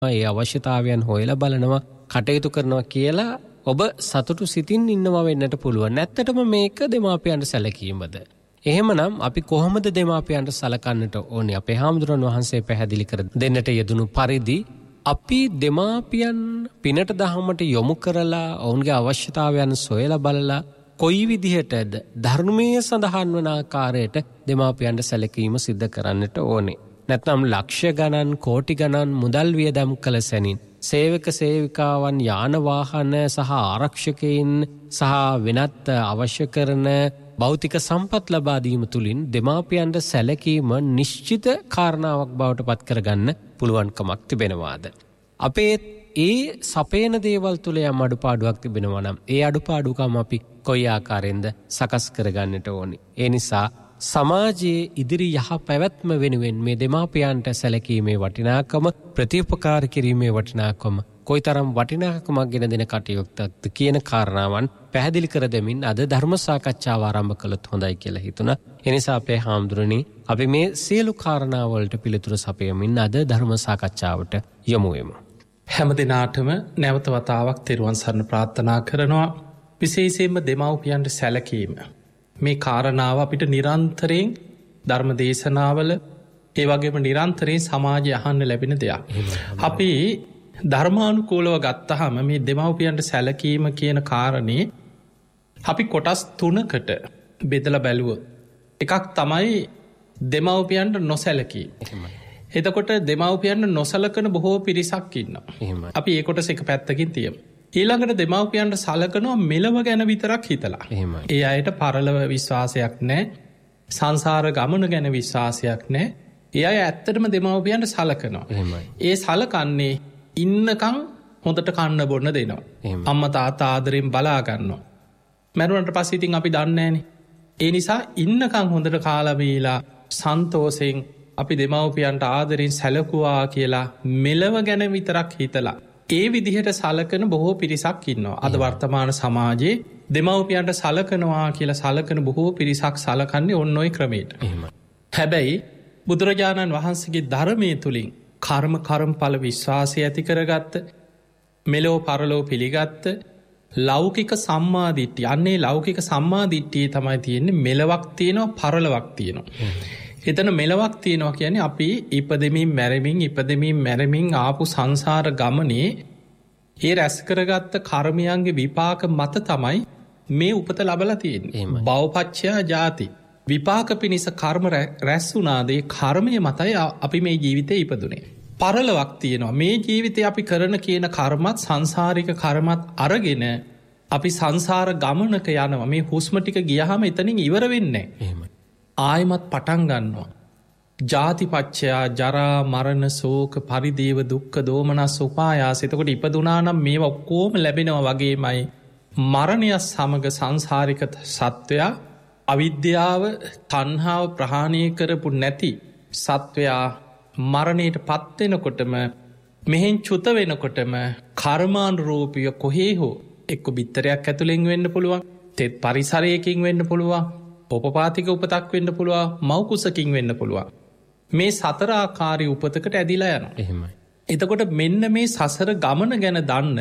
ඒ අවශ්‍යතාවයන් හොයලා බලනවා, කටයුතු කරනවා කියලා ඔබ සතුටු සිතින් ඉන්නවා වෙන්නට පුළුවන්. ඇත්තටම මේක දෙමාපියන්ට සැලකීමද? එහෙමනම් අපි කොහොමද දෙමාපියන්ට සලකන්නට ඕනේ? අපේ හාමුදුරන් වහන්සේ පැහැදිලි කර දෙන්නට යෙදුණු පරිදි අපි දෙමාපියන් පිනට දහමට යොමු කරලා ඔවුන්ගේ අවශ්‍යතාවයන් සොයලා බලලා කොයි විදිහටද ධර්මයේ සඳහන් වන ආකාරයට දෙමාපියන්ට සැලකීම සිද්ධ කරන්නට ඕනේ. නැත්නම් ලක්ෂ ගණන් කෝටි ගණන් මුදල් වියදම් කළ සැනින් සේවක සේවිකාවන් යාන වාහන සහ ආරක්ෂකයින් සහ වෙනත් අවශ්‍ය කරන භෞතික සම්පත් ලබා දීම තුලින් දෙමාපියන්ට සැලකීම නිශ්චිත කාරණාවක් බවට පත් කරගන්න පුළුවන්කමක් තිබෙනවාද? අපේ ඒ සපේන දේවල් තුල යම් අඩුපාඩුවක් තිබෙනවා නම් ඒ අඩුපාඩුකම් අපි කොයි ආකාරයෙන්ද සකස් කරගන්නට ඕනේ? ඒ නිසා සමාජයේ ඉදිරි යහ පැවැත්ම වෙනුවෙන් මේ දෙමාපියන්ට සැලකීමේ වටිනාකම, ප්‍රතිඋපකාර කිරීමේ වටිනාකම කොයිතරම් වටිනාකමක් ගෙන දෙන කටයුත්තක්ද කියන කාරණාවන් පැහැදිලි කර දෙමින් අද ධර්ම සාකච්ඡාව ආරම්භ කළොත් හොඳයි කියලා හිතුණා. ඒ නිසා අපේ හාමුදුරනි, අපි මේ සියලු කාරණා වලට පිළිතුරු සපයමින් අද ධර්ම සාකච්ඡාවට යමු වෙමු. හැම දිනාටම නැවත වතාවක් තෙරුවන් සරණ ප්‍රාර්ථනා කරනවා. විශේෂයෙන්ම දෙමව්පියන්ට සැලකීම. මේ කාරණාව අපිට නිරන්තරයෙන් ධර්ම දේශනාවල ඒ වගේම නිරන්තරයෙන් සමාජය අහන්න ලැබෙන දෙයක්. අපි ධර්මානුකූලව ගත්තහම මේ දෙමව්පියන්ට සැලකීම කියන කාරණේ අපි කොටස් 3කට බෙදලා බැලුවොත් එකක් තමයි දෙමව්පියන්ට නොසැලකීම. එතකොට දෙමව්පියන්ට නොසලකන බොහෝ පිරිසක් ඉන්නවා. අපි ඒ කොටස එක පැත්තකින් තියමු. ඊළඟට දෙමව්පියන්ට සලකනවා මෙලව ගැන විතරක් හිතලා. ඒ අයට පරලොව විශ්වාසයක් නැහැ, සංසාර ගමන ගැන විශ්වාසයක් නැහැ. ඒ අය ඇත්තටම දෙමව්පියන්ට සලකනවා. ඒ සලකන්නේ ඉන්නකම් හොඳට කන්න බොන්න දෙනවා. අම්මා තාත්තා ආදරෙන් බලා ගන්නවා. මැරුණට පස්සේ ඉතින් අපි දන්නේ නැහනේ. ඒ නිසා ඉන්නකම් හොඳට කාලා බීලා සන්තෝෂෙන් අපි දෙමව්පියන්ට ආදරෙන් සැලකුවා කියලා මෙලව ගැන විතරක් හිතලා ඒ විදිහට සලකන බොහෝ පිරිසක් ඉන්නවා. අද වර්තමාන සමාජයේ දෙමව්පියන්ට සලකනවා කියලා සලකන බොහෝ පිරිසක් සලකන්නේ ඔන්න ඔය ක්‍රමයට. හැබැයි බුදුරජාණන් වහන්සේගේ ධර්මය තුලින් කර්මඵල විශ්වාසය ඇති කරගත්ත, මෙලෝ පරලෝ පිළිගත්ත ලෞකික සම්මාදිට්ඨිය. අන්නේ ලෞකික සම්මාදිට්ඨිය තමයි තියෙන්නේ. මෙලවක් තියෙනවා, පරලොවක් තියෙනවා. එතන මෙලවක් තියෙනවා කියන්නේ අපි ඉපදෙමින් මැරෙමින් ආපු සංසාර ගමනේ ඒ රැස් කරගත්ත කර්මයන්ගේ විපාක මත තමයි මේ උපත ලබලා තියෙන්නේ. භවපච්චයා ජාති. විපාක පිණිස කර්ම රැස් වුණාදේ කර්මය මතයි අපි මේ ජීවිතේ ඉපදුනේ. පරලොවක් තියෙනවා. මේ ජීවිතේ අපි කරන කියන කර්මත් සංසාරික කර්මත් අරගෙන අපි සංසාර ගමනක යනවා. මේ හුස්ම ටික ගියහම එතනින් ඉවර වෙන්නේ නැහැ. ආයමත් පටන් ගන්නවා. ජාතිපච්චයා ජරා මරණ ශෝක පරිදේව දුක්ඛ දෝමනස් උපායාස. එතකොට ඉපදුනානම් මේවා ඔක්කොම ලැබෙනවා වගේමයි මරණය සමග සංසාරික සත්වයා අවිද්‍යාව තණ්හාව ප්‍රහාණය කරපු නැති සත්වයා මරණයට පත්වෙනකොටම මෙහෙන් චුත වෙනකොටම කර්මානුරූපීව කොහේ හෝ එක්ක බිත්තරයක් ඇතුළෙන් වෙන්න පුළුවන්, තෙත් පරිසරයකින් වෙන්න පුළුවන්, උපපාතික උපතක් වෙන්න පුළුවන්, මව්කුසකින් වෙන්න පුළුවන්. මේ සතරාකාරී උපතකට ඇදිලා යනවා. එතකොට මෙන්න මේ සසර ගමන ගැන දන්න,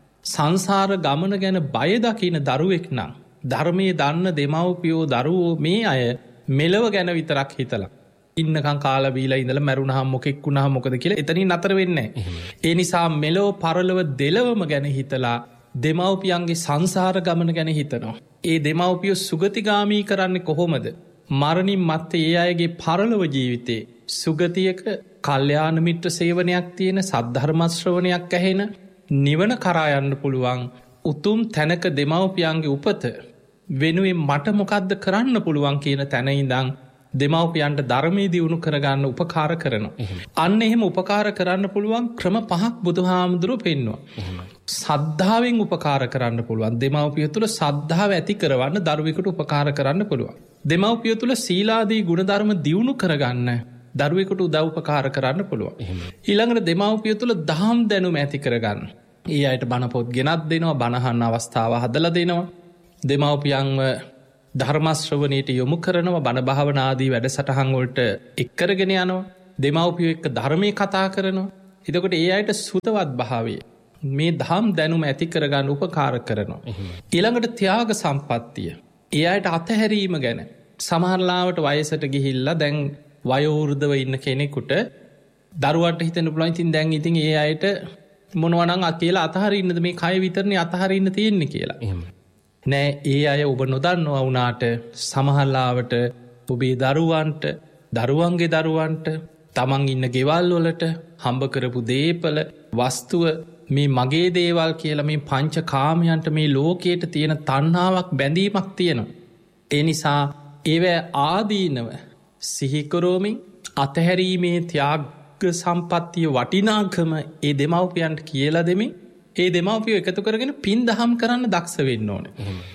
සංසාර ගමන ගැන බය දකින දරුවෙක් නම් ධර්මයේ දන්න දෙමව්පියෝ දරුවෝ මේ අය මෙලව ගැන විතරක් හිතලා ඉන්නකම් කාලා බීලා ඉඳලා මැරුණාම මොකෙක් වුණාම මොකද කියලා එතනින් නතර වෙන්නේ නැහැ. ඒ නිසා මෙලව පරලොව දෙලවම ගැන හිතලා දෙමව්පියන්ගේ සංසාර ගමන ගැන හිතනවා. ඒ දෙමව්පියෝ සුගතිගාමී කරන්නේ කොහොමද? මරණින් මත්තේ ඒ අයගේ පරලොව ජීවිතේ සුගතියක කල්යාණ මිත්‍ර සේවනයක් තියෙන, සද්ධර්ම ශ්‍රවණයක් ඇහෙන, නිවන කරා යන්න පුළුවන් උතුම් තැනක දෙමව්පියන්ගේ උපත වෙනුවෙන් මට මොකද්ද කරන්න පුළුවන් කියන තැන ඉඳන් දෙමව්පියන්ට ධර්මයේ දියුණු කරගන්න උපකාර කරනවා. අන්න එහෙම උපකාර කරන්න පුළුවන් ක්‍රම 5ක් බුදුහාමුදුරුවෝ පෙන්වනවා. සද්ධාවෙන් උපකාර කරන්න පුළුවන්. දෙමව්පිය තුළ සද්ධාව ඇති කරවන්න දරුවෙකුට උපකාර කරන්න පුළුවන්. දෙමව්පිය තුළ සීලාදී ගුණධර්ම දියුණු කරගන්න දරුවෙකුට උදව් උපකාර කරන්න පුළුවන්. ඊළඟට දෙමව්පිය තුළ දහම් දැනුම ඇති කරගන්න. ඒ අයට බණ පොත් ගෙනත් දෙනවා, බණ අහන්න අවස්ථාව හදලා දෙනවා. දෙමව්පියන්ව ධර්ම ශ්‍රවණයට යොමු කරනවා, බණ භාවනා ආදී වැඩසටහන් වලට එක්කරගෙන යනවා. දෙමව්පියෝ එක්ක ධර්මයේ කතා කරනවා. එතකොට ඒ අයට සුතවත් භාවය මේ දහම් දැනුම ඇති කරගන්න උපකාර කරනවා. ඊළඟට ත්‍යාග සම්පත්තිය. ඒ අයට අතහැරීම ගැන සමහරලාවට වයසට ගිහිල්ලා දැන් වයෝවෘද්ධව ඉන්න කෙනෙකුට දරුවට හිතන පුළුවන් ඉතින් දැන් ඉතින් ඒ අයට මොනවනම් කියලා අතහරින්නද මේ කය විතරනේ අතහරින්න තියෙන්නේ කියලා. නෑ ඒ අය ඔබ නොදන්නවා වුණාට සමහරලාවට ඔබේ දරුවන්ට දරුවන්ගේ දරුවන්ට තමන් ඉන්න ගෙවල් වලට හම්බ කරපු දේපල වස්තුව මේ මගේ දේවල් කියලා මේ පංච කාමයන්ට මේ ලෝකයට තියෙන තණ්හාවක් බැඳීමක් තියෙනවා. ඒ නිසා ඒව ආදීනව සිහිකරෝමින් අතහැරීමේ ත්‍යාග සම්පත්තිය වටිනාකම ඒ දෙමව්පියන්ට කියලා දෙමින් ඒ දෙමව්පියෝ එකතු කරගෙන පින් දහම් කරන්න දක්ෂ වෙන්න ඕන.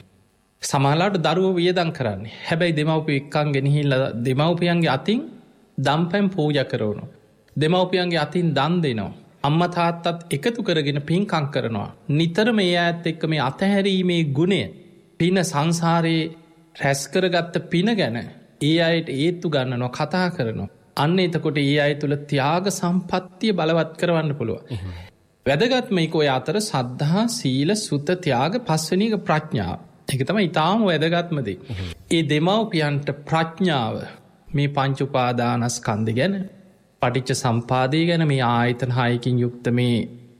සමහරලාට දරුවෝ වියදම් කරන්නේ. හැබැයි දෙමව්පියෝ එක්කන් ගෙනහිල්ලා දෙමව්පියන්ගේ අතින් දම්පැන් පූජා කරනවා. දෙමව්පියන්ගේ අතින් දන් දෙනවා. අම්මා තාත්තත් එකතු කරගෙන පින්කම් කරනවා. නිතරම ඒ ඈත් එක්ක මේ අතහැරීමේ ගුණය පින සංසාරේ රැස් කරගත්ත පින ගැන ඒ අයට ඒත්තු ගන්නනවා කතා කරනවා. අන්න එතකොට ඒ අය තුළ ත්‍යාග සම්පත්තිය බලවත් කරවන්න පුළුව. වැදගත්මයික ඔය අතර සද්ධහා සීල සුත ත්‍යාග පස්වනීක ප්‍රඥාව. එක තම ඉතාම වැදගත්මදේ. ඒ දෙමව්පියන්ට ප්‍රඥාව මේ පංචුපාදානස්කන්ධ ගැන පටිච්ච සම්පාදය ගැන මේ ආයතන හයකින් යුක්ත මේ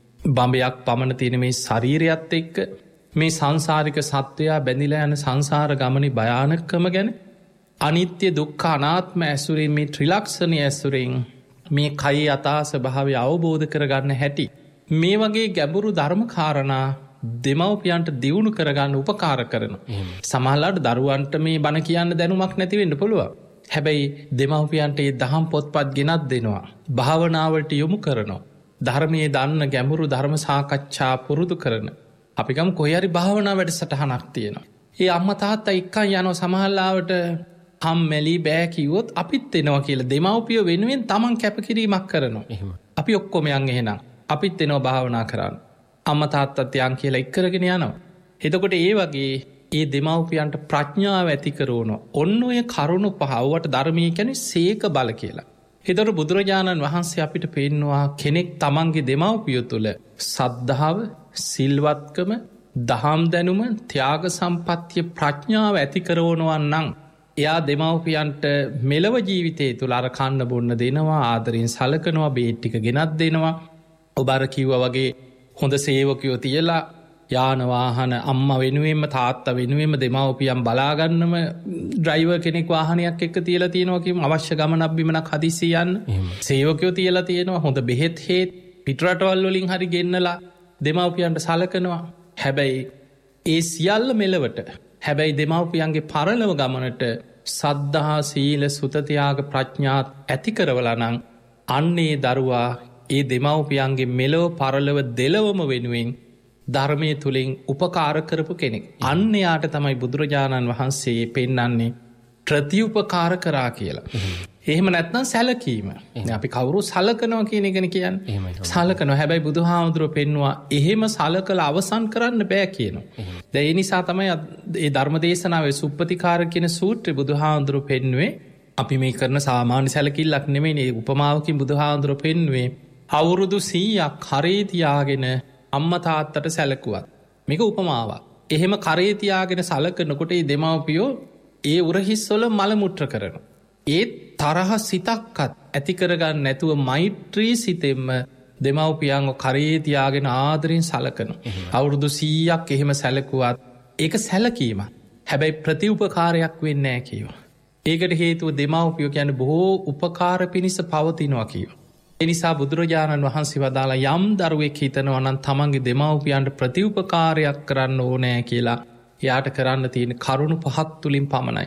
බඹයක් පමණ තියෙන මේ ශරීරයත් එක්ක මේ සංසාරික සත්වයා බැඳිලා යන සංසාර ගමනි භයානකම ගැන අනිත්‍ය දුක්ඛ අනාත්ම ඇසුරෙන් මේ ත්‍රිලක්ෂණය ඇසුරෙන් මේ කයි අතාස භාවය අවබෝධ කරගන්න හැටි. මේ වගේ ගැඹුරු ධර්ම කාරණා දෙමව්පියන්ට දියුණු කරගන්න උපකාර කරන. සමහරලාට දරුවන්ට මේ බණ කියන්න දැනුමක් නැතිවෙන්න පුළුව. හැබැයි දෙමව්පියන්ට ඒ දහම් පොත්පත් ගෙනත් දෙනවා. භාවනාවට යොමු කරනවා. ධර්මයේ දන්න ගැඹුරු ධර්ම සාකච්ඡා පුරුදු කරන. අපිකම් කොහරි භාවනා වැඩ සටහනක් තියෙනවා. ඒ අම්ම තාත්තා එක්කන් යනෝ සමහරලාවට හම්මැලි බෑකිවොත් අපිත් එනවා කියලා දෙමව්පියෝ වෙනුවෙන් තමන් කැපකිරීමක් කරනවා. අපි ඔක්කොමයන් එහෙනම් අපිත් එනවා භාවනා කරන්න. අම්ම තාත්තත්යන් කියලා එක්කරගෙන යනවා. එතකොට ඒ වගේ ඒ දෙමව්පියන්ට ප්‍රඥාව ඇති කරවන ඔන්න ඔය කරුණු පහව්වට ධර්මය කැන සේක බල කියලා. එතොට බුදුරජාණන් වහන්සේ අපිට පෙන්නවා කෙනෙක් තමන්ගේ දෙමව්පියෝ තුළ සද්ධාව සිල්වත්කම දහම් දැනුම ත්‍යාග සම්පත්තිය ප්‍රඥාව ඇති කරවනවන්නං එයා දෙමව්පියන්ට මෙලව ජීවිතය තුළ අර කන්න බොන්න දෙනවා ආදරින් සලකනවා බේට්ටික ගෙනත් දෙනවා ඔබර කිව්ව වගේ හොඳ සේවකයෝ තියලා යානවාහන අම්ම වෙනුවෙන්ම තාත්ත වෙනුවෙන්ම දෙමව්පියම් බලාගන්නම ඩ්‍රයිව කෙනෙක් වාහනයක් එක්ක තියලා තියෙනවකිම අවශ්‍ය ගමනක් බිමනක් හදිසියන්න සේවකයෝ තියලා තියෙනවා හොඳ බෙහෙත් හේත් පිටරටවල් වලින් හරි ගෙන්නලා දෙමව්පියන්ට සලකනවා හැබැයි ඒ සියල්ල මෙලවට හැබැයි දෙමව්පියන්ගේ පරලව ගමනට සද්ධහා සීල සුතතියාග ප්‍රඥාත් ඇති කරවලනං අන්නේ දරුවා ඒ දෙමව්පියන්ගේ මෙලොව පරලව දෙලවම වෙනුවෙන් ධර්මය තුළින් උපකාර කරපු කෙනෙක්. අන්නයාට තමයි බුදුරජාණන් වහන්සේ පෙන්නන්නේ ප්‍රතිඋපකාර කරා කියලා. එහෙම නැත්නම් සැලකීම. අපි කවුරු සලකනවා කියන එකන කියන්න සලකන හැබැයි බුදු හාමුදුරුව පෙන්වා එහෙම සලකල අවසන් කරන්න බෑ කියනවා. දැයි නිසා තමයි ඒ ධර්මදේශනාවේ සුප්පතිකාර කියන සූත්‍රය බුදු හාමුදුරුව පෙන්වේ අපි මේ කරන සාමාන්‍ය සැලකිල්ලක් නෙමේ උපමාවකින් බුදු හාමුදුරුව පෙන්වේ අවුරුදු 100ක් කරේතියාගෙන අම්ම තාත්තට සැලකුවත් මේක උපමාවක්. එහෙම කරේතියාගෙන සලකනකොට දෙමව්පියෝ ඒ උරහිස්සොල මළමුට්‍ර කරන. ඒත් තරහ සිතක්කත් ඇතිකරගන්න නැතුව මෛත්‍රී සිතෙන්ම දෙමව්පියන්ව කරේතියාගෙන ආදරින් සලකන. අවුරුදු 100ක් එහෙම සැලකුවත් ඒක සැලකීම හැබැයි ප්‍රතිඋපකාරයක් වෙන්න ෑ කියව. ඒකට හේතුව දෙමව්පියෝ ගැන බොහෝ උපකාර පිණිස පවතිනවා කියව. එනිසා බුදුරජාණන් වහන්සේ වදාලා යම් දරුවෙක් හිතනවනන් තමන්ගේ දෙමව්පියන්ට ප්‍රතිඋපකාරයක් කරන්න ඕනෑ කියලා යාට කරන්න තියෙන කරුණු පහක් තුළින් පමණයි.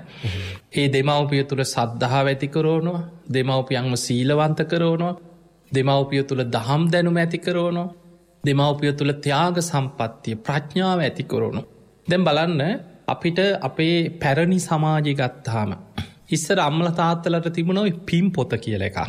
ඒ දෙමව්පිය තුළ සද්ධහා ඇතිකරෝනවා දෙමව්පියන්ම සීලවන්ත කරෝනවා දෙමව්පිය තුළ දහම් දැනුම ඇතිකරෝනවා දෙමව්පිය තුළ ත්‍යාග සම්පත්තිය ප්‍රඥාව ඇතිකරෝනු. දැම් බලන්න අපිට අපේ පැරණි සමාජය ගත්තාම. ඉස්සර අම්මල තාත්තලට තිබුණව පිම් පොත කියල එක.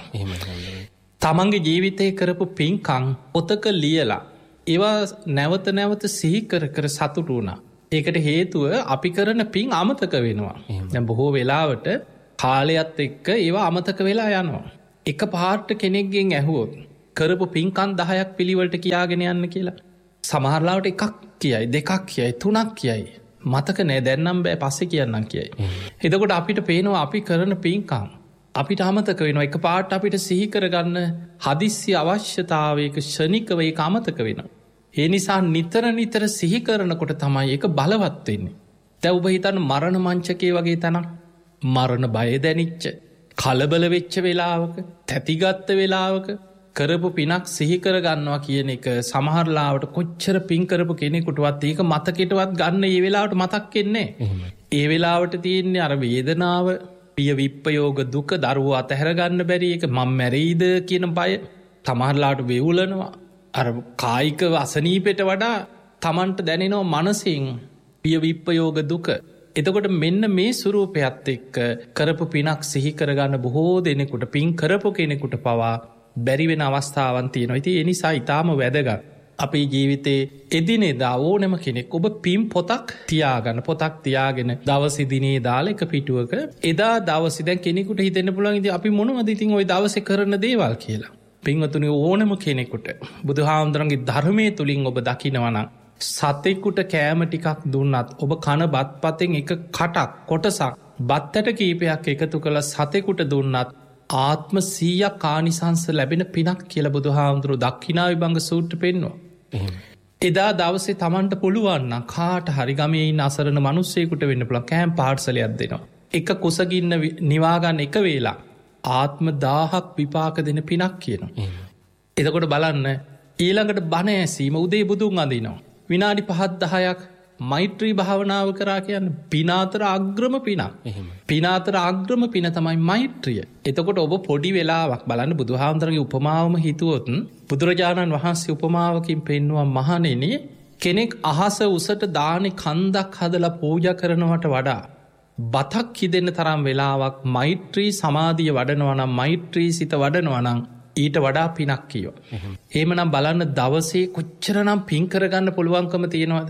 තමන්ගේ ජීවිතය කරපු පින්කං පොතක ලියලා ඒවා නැවත නැවත සිහිකර කර සතුට වුණා. ඒකට හේතුව අපි කරන පින් අමතක වෙනවා. දැන් බොහෝ වෙලාවට කාලයත් එක්ක ඒවා අමතක වෙලා යනවා. එක පාට කෙනෙක්ගෙන් ඇහුවොත් කරපු පින්කන් 10ක් පිළිවලට කියාගෙන යන්න කියලා. සමහරලාවට එකක් කියයි, දෙකක් කියයි, 3ක් කියයි. මතක නෑ, දැන්නම් බෑ, පස්සේ කියන්නම් කියයි. එතකොට අපිට පේනවා අපි කරන පින්කම් අපිට අමතක වෙනවා. එක පාට අපිට සිහි කරගන්න හදිස්සි අවශ්‍යතාවයක ක්ෂණිකව ඒක අමතක වෙනවා. ඒ නිසා නිතර සිහි කරනකොට තමයි ඒක බලවත් වෙන්නේ. දැන් ඔබ හිතන්න මරණ මංචකයේ වගේ තැනක්, මරණ බය දැනිච්ච, කලබල වෙච්ච වෙලාවක, තැතිගත්ත වෙලාවක කරපු පිනක් සිහි කරගන්නවා කියන එක සමහරලාවට කොච්චර පින් කරපු කෙනෙකුටවත් ඒක මතකෙටවත් ගන්න ඒ වෙලාවට මතක් වෙන්නේ නැහැ. ඒ වෙලාවට තියෙන්නේ අර වේදනාව, පිය විප්පයෝග දුක, දරුවෝ අතහැර ගන්න බැරි එක, මම මැරෙයිද කියන බය, සමහරලාවට වෙවුලනවා. අර කායික අසනීපෙට වඩා තමන්ට දැනෙනවා මනසින් පිය විප්පයෝග දුක. එතකොට මෙන්න මේ ස්වරූපයත් එක්ක කරපු පිනක් සිහි කරගන්න බොහෝ දෙනෙකුට, පින් කරපු කෙනෙකුට පවා බැරිවෙන අවස්ථාවන් තියෙනවා. ඉතින් ඒ නිසා ඊටාම වැදගත් අපේ ජීවිතේ එදිනෙදා ඕනෑම කෙනෙක් ඔබ පින් පොතක් තියාගන්න, පොතක් තියාගෙන දවසේ දිනේ දාලා එක පිටුවක එදා දවසේ දැන් කෙනෙකුට හිතෙන්න පුළුවන් ඉතින් අපි මොනවද ඉතින් ওই දවසේ කරන දේවල් කියලා. පින්වතුනි, ඕනෑම කෙනෙකුට බුදුහාමුදුරන්ගේ ධර්මයේ තුලින් ඔබ දකිනවා නම් සතෙකුට කෑම ටිකක් දුන්නත් ඔබ කන බත්පතෙන් එක කටක් කොටසක් බත්තට කීපයක් එකතු කළ සතෙකුට දුන්නත් ආත්ම 100ක් ආනිසංස ලැබෙන පිනක් කියලා බුදුහාමුදුරුවෝ දක්ඛිනා විභංග සූත්‍රය පෙන්වනවා. එදා දවසේ Tamanට පුළුවන් නම් කාට හරි ගමේ ඉන්න අසරණ මිනිස්සෙකුට වෙන්න පුළුවන් කෑම පාර්සලයක් දෙනවා. එක කුසගින්න නිවා ගන්න එක වේලා ආත්ම 1000ක් විපාක දෙන පිනක් කියනවා. එතකොට බලන්න ඊළඟට බණ ඇසීම උදේ බුදුන් අඳිනවා. විනාඩි 5-10ක් මෛත්‍රී භාවනාව කරා කියන්න පිනාතර අග්‍රම පිනක්. පිනාතර අග්‍රම පින තමයි මෛත්‍රිය. එතකොට ඔබ පොඩි වෙලාවක් බලන්න බුදුහාමුදුරන්ගේ උපමාවම හිතුවොත් බුදුරජාණන් වහන්සේ උපමාවකින් පෙන්නවා මහණෙනි, කෙනෙක් අහස උසට දානේ කන්දක් හදලා පූජා කරනවට වඩා බතක් හිදෙන්න තරම් වෙලාවක් මෛත්‍රී සමාධිය වඩනවා නම්, මෛත්‍රී සිත වඩනවා නම් ඊට වඩා පිනක් කියෝ. එහෙමනම් බලන්න දවසේ කොච්චරනම් පින් කරගන්න පුළුවන්කම තියෙනවද?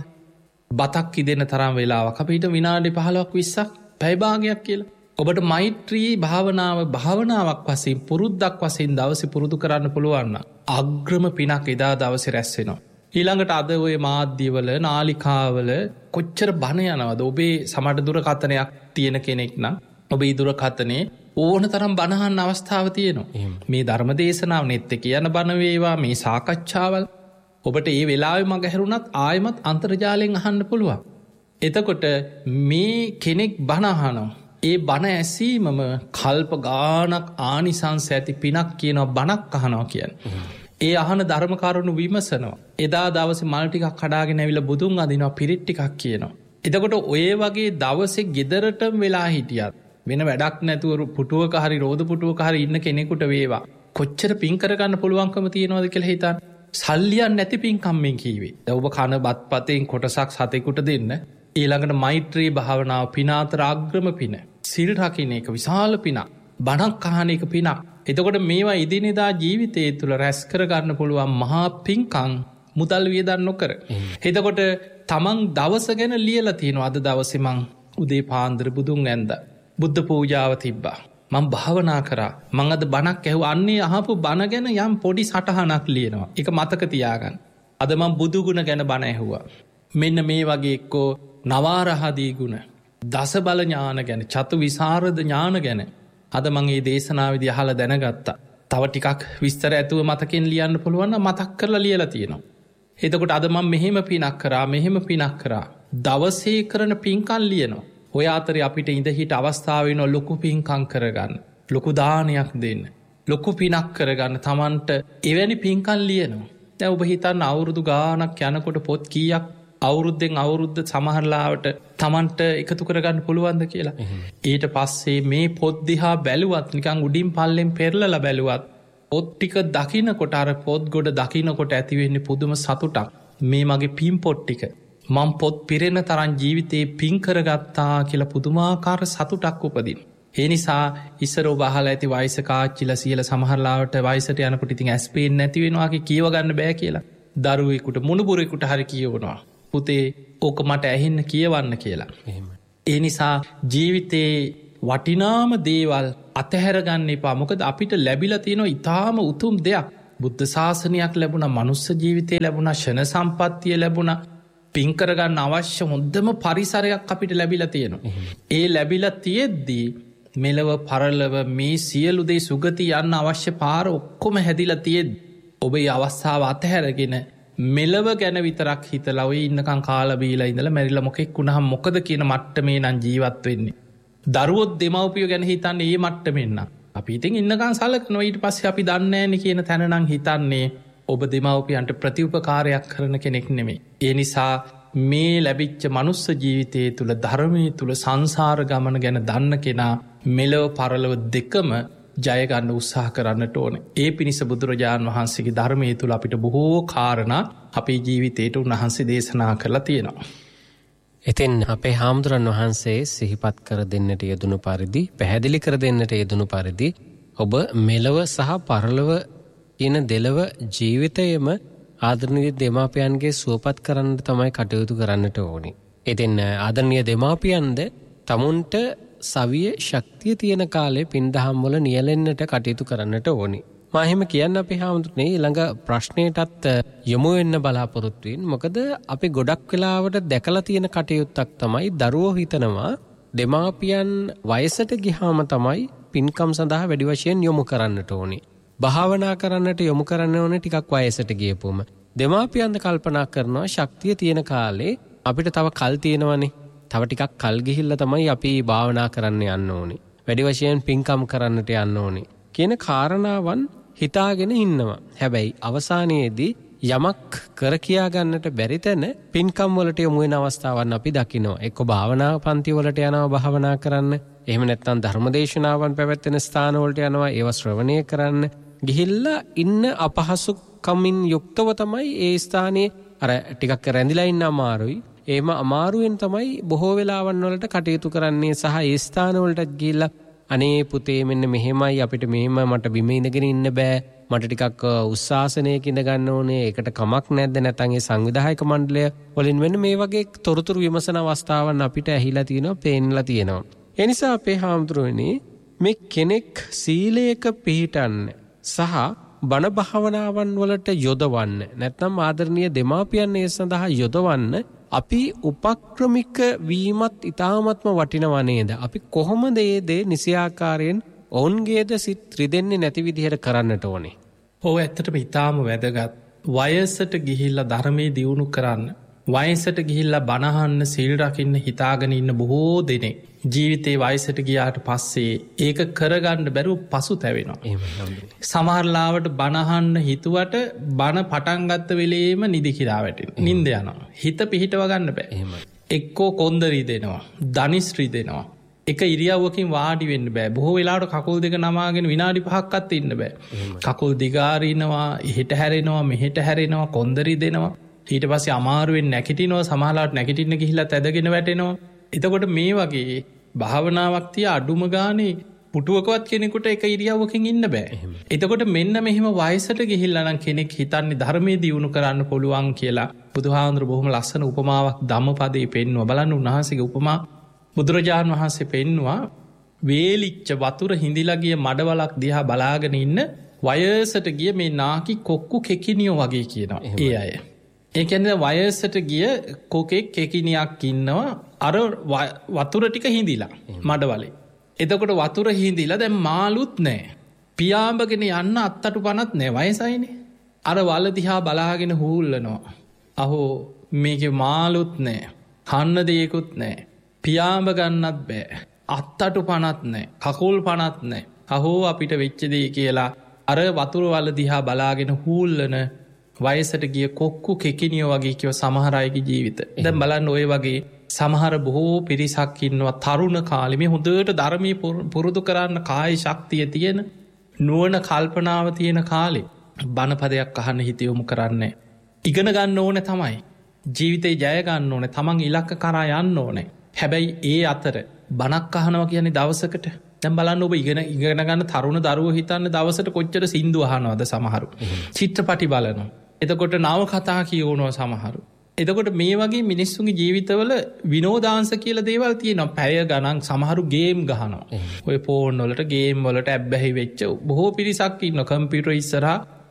බතක් ඉදෙන තරම් වෙලාවක් අපිට විනාඩි 15ක් 20ක් පැය භාගයක් කියලා. ඔබට මෛත්‍රී භාවනාවක් වශයෙන් පුරුද්දක් වශයෙන් දවසේ පුරුදු කරන්න පුළුවන් නම් අග්‍රම පිනක් එදා දවසේ රැස් වෙනවා. ඊළඟට අද ඔය මාධ්‍යවල නාලිකාවල කොච්චර බණ යනවද? ඔබේ සමහර දුරකථනයක් තියෙන කෙනෙක් නම් ඔබේ දුරකථනේ ඕන තරම් බණහන් අවස්ථාව තියෙනවා. මේ ධර්ම දේශනාව නෙත් කියන බණ වේවා, මේ සාකච්ඡාවල් ඔබට ඒ වෙලාවෙ මග හැරුණත් ආයමත් අන්තර්ජාලයෙන් අහන්න පුළුවන්. එතකොට මේ කෙනෙක් බණ අහනවා. ඒ බණ ඇසීමම කල්ප ගානක් ආනිසංස ඇති පිනක් කියනවා බණක් අහනවා කියන්නේ. ඒ අහන ධර්ම කරුණු විමසනවා. එදා දවසේ මල් ටිකක් කඩාගෙන ඇවිල්ලා බුදුන් අදිනවා, පිරිත් ටිකක් කියනවා. එතකොට ඔය වගේ දවසේ ගෙදරටම වෙලා හිටියත් වෙන වැඩක් නැතුව පුටුවක හරි රෝද පුටුවක හරි ඉන්න කෙනෙකුට වේවා කොච්චර පින් කරගන්න පුළුවන්කම තියෙනවද කියලා හිතන්න. සල්ලියක් නැති පින්කම්මෙන් කීවේ. දැන් ඔබ කන බත්පතෙන් කොටසක් සතෙකුට දෙන්න. ඊළඟට මෛත්‍රී භාවනාව පිනාතර අග්‍රම පින. සිල් රකින්න එක විශාල පිනක්. බණක් අහන එක පිනක්. එතකොට මේවා එදිනෙදා ජීවිතය තුළ රැස් කරගන්න පුළුවන් මහා පින්කම් මුදල් වියදම් නොකර. එතකොට තමන් දවස ගැන ලියලා තියෙනවා. අද දවසේ මං උදේ පාන්දර බුදුන් ඇන්දා. බුද්ධ පූජාව තිබ්බා. මං භාවනා කරා. මං අද බණක් ඇහුවා. අන්නේ අහපු බණ ගැන යම් පොඩි සටහනක් ලියනවා. ඒක මතක තියාගන්න. අද මං බුදු ගුණ ගැන බණ ඇහුවා. මෙන්න මේ වගේ එක්කෝ නවාරහදී ගුණ, දස බල ඥාන ගැන, චතු විසරද ඥාන ගැන අද මං මේ දේශනාවේදී අහලා දැනගත්තා. තව ටිකක් විස්තර ඇතුව මතකෙන් ලියන්න පුළුවන් නම් මතක් කරලා ලියලා තියෙනවා. එතකොට අද මං මෙහෙම පිනක් කරා, මෙහෙම පිනක් කරා. දවසේ කරන පින්කම් ලියනවා. ඔය අතරේ අපිට ඉඳහිට අවස්ථාව වෙනවා ලොකු පින්කම් කරගන්න, ලොකු දානයක් දෙන්න, ලොකු පිනක් කරගන්න. Tamanට එවැනි පින්කම් ලියනවා. දැන් ඔබ හිතන්න අවුරුදු ගාණක් යනකොට පොත් කීයක් අවුරුද්දෙන් අවුරුද්ද සමහරලාවට Tamanට එකතු කරගන්න පුළුවන්ද කියලා. ඊට පස්සේ මේ පොත් දිහා බැලුවත් නිකන් උඩින් පල්ලෙන් පෙරලලා බැලුවත් පොත් ටික දකින්නකොට අර පොත් ගොඩ දකින්නකොට ඇති වෙන්නේ පුදුම සතුටක්. මේ මගේ පින් පොත් ටික මම පොත් පිරෙන තරම් ජීවිතේ පින් කරගත්තා කියලා පුදුමාකාර සතුටක් උපදින. ඒ නිසා ඉස්සර ඔබ අහලා ඇති වයසක ආච්චිලා සීලා සමහරලාවට වයසට යනකොට ඉතින් ඇස් පේන්නේ නැති වෙනවා කියව ගන්න බෑ කියලා. දරුවෙකුට මුණුබුරෙකුට හරි කියවනවා. පුතේ ඕක මට ඇහෙන්න කියවන්න කියලා. ඒ නිසා ජීවිතේ වටිනාම දේවල් අතහැර ගන්න එපා. මොකද අපිට ලැබිලා තියෙන ඊටාම උතුම් දෙයක්. බුද්ධ ශාසනයක් ලැබුණ මනුස්ස ජීවිතය ලැබුණ ෂණ සම්පත්තිය ලැබුණ පින්කරගන්න අවශ්‍ය හොඳම පරිසරයක් අපිට ලැබිලා තියෙනවා. ඒ ලැබිලා තියෙද්දී මෙලව පරලව මේ සියලුදේ සුගති යන්න අවශ්‍ය පාර ඔක්කොම හැදිලා තියෙද ඔබේ අවස්ථාව අතහැරගෙන මෙලව ගැන විතරක් හිතලා ඔය ඉන්නකම් කාලා බීලා ඉඳලා මැරිලා මොකෙක් වුණාම මොකද කියන මට්ටමේ නම් ජීවත් වෙන්නේ. දරුවොත් දෙමව්පියෝ ගැන හිතන්නේ මේ මට්ටමෙන් නම්. අපි ඉතින් ඉන්නකම් සලකනවා ඊට පස්සේ අපි දන්නේ නැහැ කියන තැන නම් හිතන්නේ ඔබ දෙමව්පියන්ට ප්‍රතිඋපකාරයක් කරන කෙනෙක් නෙමෙයි. ඒ නිසා මේ ලැබිච්ච මනුස්ස ජීවිතයේ තුල ධර්මයේ තුල සංසාර ගමන ගැන දන්න කෙනා මෙලව පරලොව දෙකම ජය ගන්න උත්සාහ කරන්නට ඕනේ. ඒ පිණිස බුදුරජාණන් වහන්සේගේ ධර්මයේ තුල අපිට බොහෝ කාරණා අපේ ජීවිතයට උන්වහන්සේ දේශනා කරලා තියෙනවා. ඉතින් අපේ හාමුදුරන් වහන්සේ සිහිපත් කර දෙන්නට යෙදුණු පරිදි පැහැදිලි කර දෙන්නට යෙදුණු පරිදි ඔබ මෙලව සහ පරලොව කියන දෙලව ජීවිතයේම ආදරණීය දෙමාපියන්ගේ සුවපත් කරන්න තමයි කටයුතු කරන්නට ඕනි. ඉතින් ආදරණීය දෙමාපියන්ද තමුන්ට සවිය ශක්තිය තියෙන කාලේ පින්දහම් වල නියැලෙන්නට කටයුතු කරන්නට ඕනි. මා එහෙම කියන්න අපි හාමුදුරනේ ඊළඟ ප්‍රශ්නයටත් යොමු වෙන්න බලාපොරොත්තු වෙන්නේ. මොකද අපි ගොඩක් වෙලාවට දැකලා තියෙන කටයුත්තක් තමයි දරුවෝ හිතනවා දෙමාපියන් වයසට ගියාම තමයි පින්කම් සඳහා වැඩි වශයෙන් යොමු කරන්නට ඕනි. භාවනා කරන්නට යොමු කරන්න ඕනේ ටිකක් වයසට ගියපුවම. දෙමාපියන්ද කල්පනා කරනවා ශක්තිය තියෙන කාලේ අපිට තව කල් තියෙනවනේ. තව ටිකක් කල් ගිහිල්ලා තමයි අපි භාවනා කරන්න යන්න ඕනේ. වැඩි වශයෙන් පින්කම් කරන්නට යන්න ඕනේ. කියන කාරණාවන් හිතාගෙන ඉන්නවා. හැබැයි අවසානයේදී යමක් කර කියා ගන්නට බැරි තැන පින්කම් වලට යොමු වෙන අවස්ථාවන් අපි දකිනවා. එක්ක භාවනා පන්ති වලට යනවා භාවනා කරන්න. එහෙම නැත්නම් ධර්මදේශනාවන් පැවැත්වෙන ස්ථාන වලට යනවා ඒවා ශ්‍රවණය කරන්න. ගිහිල්ලා ඉන්න අපහසුකමින් යුක්තව තමයි ඒ ස්ථානයේ අර ටිකක් රැඳිලා ඉන්න අමාරුයි. එහෙම අමාරුවෙන් තමයි බොහෝ වෙලාවන් වලට කටයුතු කරන්නේ සහ ඒ ස්ථාන වලට ගිහිල්ලා අනේ පුතේ මෙන්න මෙහෙමයි අපිට මෙහෙම මට බිම ඉඳගෙන ඉන්න බෑ. මට ටිකක් උස්සාසනයක ඉඳ ගන්න ඕනේ. ඒකට කමක් නැද්ද? නැත්නම් ඒ සංවිධායක මණ්ඩලය වලින් වෙන මේ වගේ තොරතුරු විමසන අවස්ථාවන් අපිට ඇහිලා තියෙනවා, පේන්නලා තියෙනවා. ඒ නිසා අපේ හාමුදුරුවනේ මේ කෙනෙක් සීලයක පිහිටන්න සහ බණ භාවනාවන් වලට යොදවන්න නැත්නම් ආදරණීය දෙමාපියන් ඒ සඳහා යොදවන්න අපි උපක්‍රමික වීමත් ඉතාමත්ම වටිනවා නේද? අපි කොහොමද මේ දේ නිසියාකාරයෙන් ඔවුන්ගේද සිත් රිදෙන්නේ නැති විදිහට කරන්නට ඕනේ? ඔව් ඇත්තටම ඉතාම වැදගත්. වයසට ගිහිල්ලා ධර්මයේ දියුණු කරන්න, වයසට ගිහිල්ලා බණ අහන්න, සීල් රකින්න හිතාගෙන ඉන්න බොහෝ දෙනෙක් ජීවිතේ වයසට ගියාට පස්සේ ඒක කරගන්න බැරුව පසුතැවෙනවා. සමහරලාවට බණ අහන්න හිතුවට බණ පටන් ගත්ත වෙලේම නිදි කිරා වැටෙනවා. නිින්ද යනවා. හිත පිහිටව ගන්න බෑ. එක්කෝ කොන්දරි දෙනවා, දනිස්ත්‍රි දෙනවා. එක ඉරියව්වකින් වාඩි වෙන්න බෑ. බොහෝ වෙලාවට කකුල් දෙක නමාගෙන විනාඩි 5ක්වත් ඉන්න බෑ. කකුල් දිගාරිනවා, එහෙට හැරෙනවා, මෙහෙට හැරෙනවා, කොන්දරි දෙනවා. ඊට පස්සේ අමාරුවෙන් නැගිටිනවා, සමහරලාට නැගිටින්න ගිහිල්ලා තැදගෙන වැටෙනවා. එතකොට මේ වගේ භාවනාවක් තිය අඩුම ගානේ පුටුවකවත් කෙනෙකුට එක ඉරියව්වකින් ඉන්න බෑ. එතකොට මෙන්න මෙහෙම වයසට ගිහිල්ලා නම් කෙනෙක් හිතන්නේ ධර්මයේ දියුණු කරන්න පුළුවන් කියලා බුදුහාඳුර බොහොම ලස්සන උපමාවක් ධම්මපදයේ පෙන්වුවා. බලන්න උන්වහන්සේගේ උපමා බුදුරජාණන් වහන්සේ පෙන්වුවා වේලිච්ච වතුර හිඳිලා ගිය මඩවලක් දිහා බලාගෙන ඉන්න වයසට ගිය මේ නාකි කොක්කු කෙකිනියෝ වගේ කියනවා. ඒ අය. ඒ කියන්නේ වයසට ගිය කොකෙක් කෙකිනියක් ඉන්නවා අර වතුර ටික හිඳිලා මඩවලේ. එතකොට වතුර හිඳිලා දැන් මාළුත් නැහැ. පියාඹගෙන යන්න අත්තටු පනත් නැහැ, වයසයිනේ. අර වල දිහා බලාගෙන හූල්ලනවා. අහෝ මේකේ මාළුත් නැහැ, කන්න දෙයක්වත් නැහැ, පියාඹ ගන්නත් බෑ, අත්තටු පනත් නැහැ, කකුල් පනත් නැහැ. අහෝ අපිට වෙච්ච දේ කියලා අර වතුර වල දිහා බලාගෙන හූල්ලන වයසට ගිය කොක්කු කෙකිනියෝ වගේ කියව සමහර අයගේ ජීවිත. දැන් බලන්න ඔය වගේ සමහර බොහෝ පිරිසක් ඉන්නවා තරුණ කාලේ මේ හොඳට ධර්මයේ පුරුදු කරන්න කාය ශක්තිය තියෙන, නුවණ කල්පනාව තියෙන කාලේ බණපදයක් අහන්න හිත යොමු කරන්නේ. ඉගෙන ගන්න ඕනේ තමයි. ජීවිතේ ජය ගන්න ඕනේ. තමන් ඉලක්ක කරා යන්න ඕනේ. හැබැයි ඒ අතර බණක් අහනවා කියන්නේ දවසකට දැන් බලන්න ඔබ ඉගෙන ගන්න තරුණ දරුවෝ හිතන්න දවසට කොච්චර සින්දු අහනවද සමහරු. චිත්‍රපටි බලනවා. එතකොට නව කතා කියවනවා සමහරු. එතකොට මේ වගේ මිනිස්සුන්ගේ ජීවිතවල විනෝදාංශ කියලා දේවල් තියෙනවා. පැය ගණන් සමහරු ගේම් ගහනවා. ඔය ෆෝන් වලට ගේම් වලට ඇබ්බැහි වෙච්ච බොහෝ පිරිසක් ඉන්නවා. කම්පියුටර් ඉස්සරහා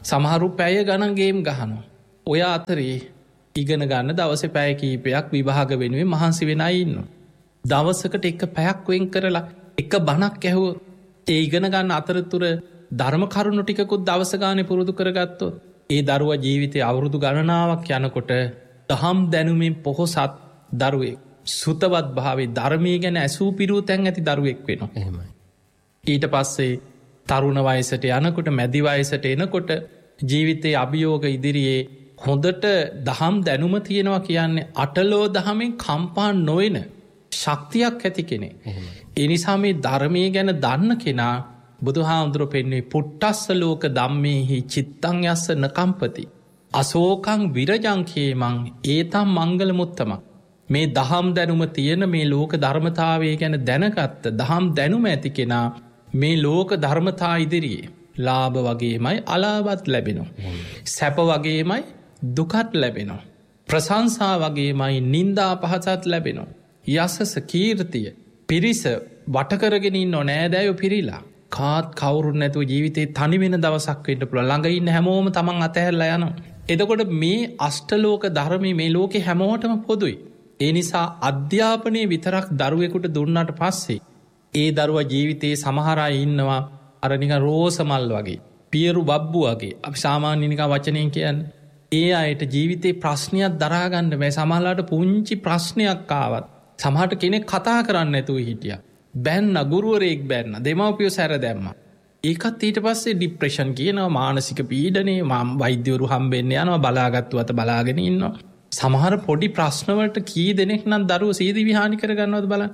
සමහරු පැය ගණන් ගේම් ගහනු. ඔය අතරේ ඉගෙන ගන්න දවස පැය කීපයක් විභාග වෙනුවේ මහන්සි වෙනයි ඉන්න. දවසකට එක පැයක් වෙන් කරලා එක බණක් ඇහුව ඒ ඉගෙන ගන්න අතරතුර ධර්ම කරුණු ටිකකුත් දවසගානය පුරුදු කරගත්තොත් ඒ දරුව ජීවිතය අවුරුදු ගණනාවක් යනකොට දහම් දැනුමින් පොහොසත් දරුවෙක් සුතවත් භාවේ ධර්මය ගැන ඇසූ පිරූ තැන් ඇති දරුවෙක් වෙනවා. එහෙමයි. ඊට පස්සේ තරුණ වයසට යනකොට මැදිවයසට එනකොට ජීවිතයේ අභියෝග ඉදිරියේ හොඳට දහම් දැනුම තියෙනවා කියන්නේ අටලෝ දහමෙන් කම්පා නොවෙන ශක්තියක් ඇති කෙනෙ. එනිසා මේ ධර්මය ගැන දන්න කෙනා බුදු හාමුදුරුව පෙන්වේ පුට්ටස්ස ලෝක දම්මෙහි චිත්තං යස්ස නකම්පති. අසෝකං විරජංකේමං ඒතම් මංගල මුත්තම. මේ දහම් දැනුම තියෙන මේ ලෝක ධර්මතාවය ගැන දැනගත්ත දහම් දැනුම ඇති කෙනා මේ ලෝක ධර්මතා ඉදිරියේ ලාභ වගේමයි අලාවත් ලැබෙනවා. සැප වගේමයි දුකත් ලැබෙනවා. ප්‍රසංසා වගේමයි නින්දා පහසත් ලැබෙනවා. යසස කීර්තිය පිරිස වටකරගෙනින් නොනෑදෑයෝ පිරිලා කාත් කවුරුන් නැතුව ජීවිතේ තනිවෙන දවසක් වෙන්න පුළ ළඟඉන්න හැමෝම තමන් අතහැරලා යනවා. එතකොට මේ අෂ්ටලෝක ධර්මය මේ ලෝකෙ හැමෝටම පොදුයි. ඒ නිසා අධ්‍යාපනය විතරක් දරුවෙකුට දුන්නට පස්සේ ඒ දරුව ජීවිතයේ සමහරයි ඉන්නවා අරනික රෝසමල් වගේ පියරු බබ්බු වගේ අපි සාමාන්‍යනික වචනයෙන් කියන්න ඒ අයට ජීවිතේ ප්‍රශ්නයක් දරාගන්න බෑ. සමහරලාට පුංචි ප්‍රශ්නයක් ආවත් සමහට කෙනෙක් කතා කරන්න ඇතුව හිටිය බැන්න ගුරුවරයෙක් බැන්න දෙමවපියෝ සැර දැම්ම ඒකත් ඊට පස්සේ ඩිප්‍රේෂන් කියනවා මානසික පීඩනේ මම් වෛද්‍යවරු හම්බෙන්න යනවා බලාගත්තු අත බලාගෙන ඉන්නවා. සමහර පොඩි ප්‍රශ්නවලට කී දෙනෙක් නම් දරුව සීදී විහානි කරගන්නවද බලන්න.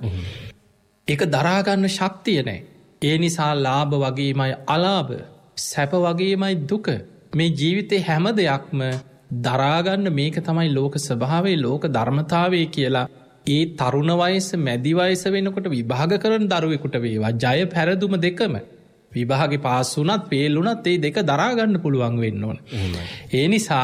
ඒක දරාගන්න ශක්තිය නෑ. ඒ නිසා ලාභ වගේමයි අලාභ සැප වගේමයි දුක මේ ජීවිතේ හැම දෙයක්ම දරාගන්න මේක තමයි ලෝක ස්වභාවේ ලෝක ධර්මතාවය කියලා ඒ තරුණ වයස මැදි වයස වෙනකොට විභාග කරන දරුවෙකුට වේවා ජය පැරදුම දෙකම විභාග පාස් වුනත් පේල්ලුනත් ඒ දෙක දරාගන්න පුළුවන් වෙන්න ඕන. ඒ නිසා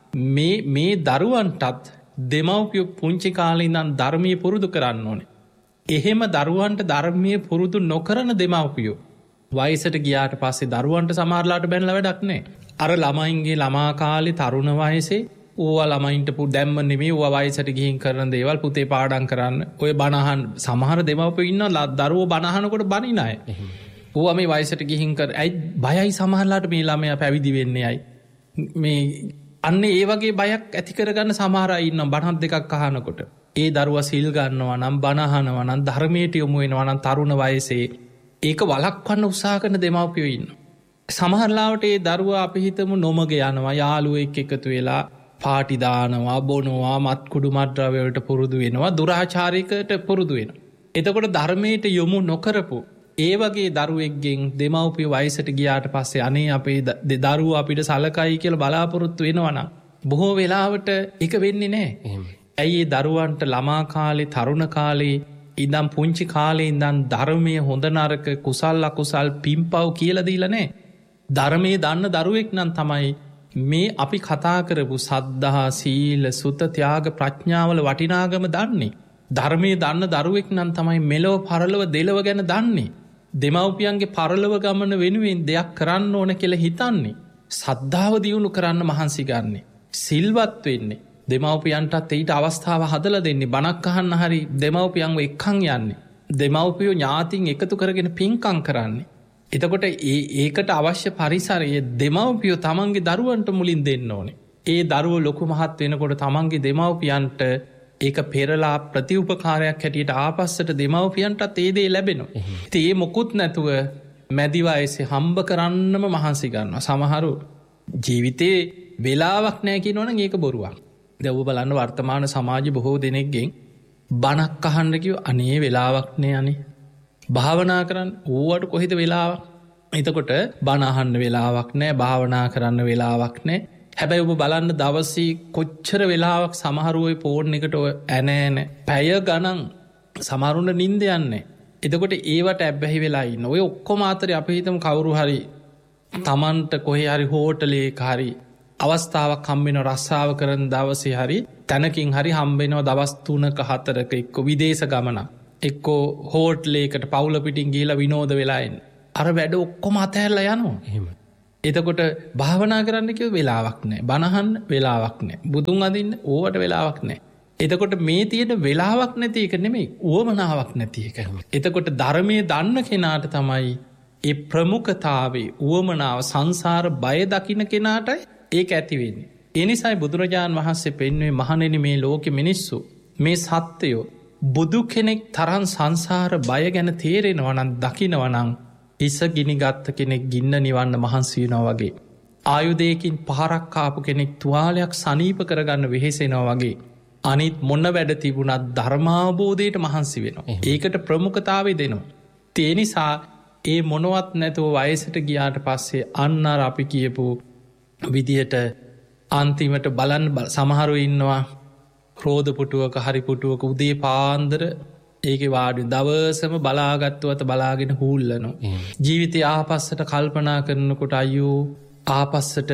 මේ දරුවන්ටත් දෙමව්පියෝ පුංචි කාලෙඉඳන් ධර්මය පුරුදු කරන්න ඕනේ. එහෙම දරුවන්ට ධර්මය පුරුදු නොකරන දෙමව්පියෝ වයසට ගියාට පස්සේ දරුවන්ට සමහරලාට බැනල වැඩක් නෑ. අර ළමයින්ගේ ළමා කාලේ තරුණ වයසේ ඕවා ළමයින්ට පු දැම්ම නෙමේ වයසට ගිහින් කරන දේවල් පුතේ පාඩන් කරන්න ඔය බණහන් සමහර දෙමව්පියෝ ඉන්න දරුවෝ බණහනකොට බනිනය. ඕවා මේ වයසට ගිහින් කර ඇයි බයයි සමහරලාට මේ ළමයා පැවිදි වෙන්නේ අයි මේ අන්න ඒ වගේ බයක් ඇතිකරගන්න සමහරයින්න බණහත් දෙකක් අහනකොට ඒ දරුව සිල් ගන්නවා නම් බණහනවා නම් ධර්මයට යොමු වෙනවා නම් තරුණ වයසේ ඒක වලක්වන්න උත්සාහ කරන දෙමව්පියෝ ඉන්න. සමහරලාවට ඒ දරුව අපි හිතමු නොමග යනවා යාළුවෙක් එකතු වෙලා පාටිදානවා බොනවා මත්කුඩු මද්‍රව්‍යවලට පුරුදු වෙනවා දුරාචාරයකට පුරුදු වෙන. එතකොට ධර්මයට යොමු නොකරපු ඒ වගේ දරුවෙක්ගෙන් දෙමව්පිය වයසට ගියාට පස්සේ අනේ අපේ දරුව අපිට සලකයි කියල බලාපොරොත්තු වෙනවන. බොහෝ වෙලාවට එක වෙන්නේ නෑ. ඇයි ඒ දරුවන්ට ළමා කාලේ තරුණ කාලේ ඉදම් පුංචි කාලේ ඉදන් ධර්මය හොඳ නරක කුසල් අකුසල් පිම්පව් කියලදීලනෑ. ධර්මය දන්න දරුවෙක් නම් තමයි මේ අපි කතා කරපු සද්ධහා සීල සුත ත්‍යාග ප්‍රඥාවල වටිනාගම දන්නේ. ධර්මය දන්න දරුවෙක් නම් තමයි මෙලොව පරලව දෙලව ගැන දන්නේ. දෙමව්පියන්ගේ පරලව ගමන වෙනුවෙන් දෙයක් කරන්න ඕන කියල හිතන්නේ. සද්ධාව දියුණු කරන්න මහන්සි ගන්නේ. සිල්වත් වෙන්නේ. දෙමව්පියන්ටත් එයිට අවස්ථාව හදල දෙන්නේ බණක් අහන්න හරි දෙමව්පියන්ව එක්කං යන්නේ. දෙමව්පියෝ ඥාතින් එකතු කරගෙන පින්කං කරන්නේ. එතකොට ඒකට අවශ්‍ය පරිසරයේ දෙමව්පියෝ තමන්ගේ දරුවන්ට මුලින් දෙන්න ඕනේ. ඒ දරුව ලොකු මහත් වෙනකොට තමන්ගේ දෙමව්පියන්ට ඒක පෙරලා ප්‍රතිඋපකාරයක් හැටියට ආපස්සට දෙමව්පියන්ටත් ඒදේ ලැබෙනවා. ඒ මොකුත් නැතුව මැදිවයසේ හම්බ කරන්නම මහන්සි ගන්නවා. සමහරු ජීවිතේ වෙලාවක් නෑකි නොන ඒක බොරුවක්. දැව බලන්න වර්තමාන සමාජ බොහෝ දෙනෙක්ගෙන් බණක් අහන්ඩකිව අනේ වෙලාවක් නෑ අනේ භාවනා කරන්න ඕවට කොහිත වෙලාවක්. එතකොට බණහන්න වෙලාවක් නෑ භාවනා කරන්න වෙලාවක් නෑ. හැබැයි ඔබ බලන්න දවසී කොච්චර වෙලාවක් සමහරුවයි පෝර්ණ එකට ඇනෑන පැය ගණන් සමරුණ නින්ද යන්නේ. එතකොට ඒවට ඇබ්බැහි වෙලායි නොය ඔක්කොමාතරය අප හිතම කවුරු හරි තමන්ට කොහෙ හරි හෝටලේ හරි අවස්ථාවක් කම්බෙන රස්සාාව කරන දවසේ හරි තැනකින් හරි හම්බෙනවා දවස්තුනක හතරක එක්කො විදේශ ගමන එක්කෝ හෝට්ලේකට පවුල පිටින් ගීල විනෝද වෙලායින් අර වැඩ ඔක්කොම අතැරල යනවා. එතකොට භාවනා කරන්න කිව්ව වෙලාවක් නෑ. බණහන්න වෙලාවක් නෑ. බුදුන් අදින්න ඕවට වෙලාවක් නෑ. එතකොට මේ තියෙන වෙලාවක් නැති එක නෙමෙයි උවමනාවක් නැති එක. එතකොට ධර්මය දන්න කෙනාට තමයි ඒ ප්‍රමුඛතාවේ උවමනාව සංසාර බය දකින කෙනාටයි ඒක ඇතිවෙන්නේ. එනිසායි බුදුරජාණන් වහන්සේ පෙන්වේ මහණෙනි මේ ලෝකෙ මිනිස්සු මේ සත්‍යයෝ බුදු කෙනෙක් තරන් සංසාර බය ගැන තේරෙනවනන් දකිනවනං ඉස ගිනිගත්ත කෙනෙක් ගින්න නිවන්න මහන්සීනවා වගේ. ආයුදයකින් පහරක් කාපු කෙනෙක් තුවාලයක් සනීප කරගන්න වෙහෙසෙනවා වගේ. අනිත් මොන්න වැඩ තිබුණත් ධර්මාබෝධයට මහන්සි වෙනවා. ඒකට ප්‍රමුඛතාවේ දෙනවා. තේනිසා ඒ මොනවත් නැතුව වයසට ගියාට පස්සේ අන්නර අපි කියපු විදිහට අන්තිමට බලන් සමහරු ඉන්නවා ක්‍රෝධපුටුවක හරිපුටුවක උදේ පාන්දර ඒක වාඩි දවසම බලාගත්තුවත බලාගෙන හූල්ලනවා. ජීවිතය ආපස්සට කල්පනා කරනකොට අයෝ ආපස්සට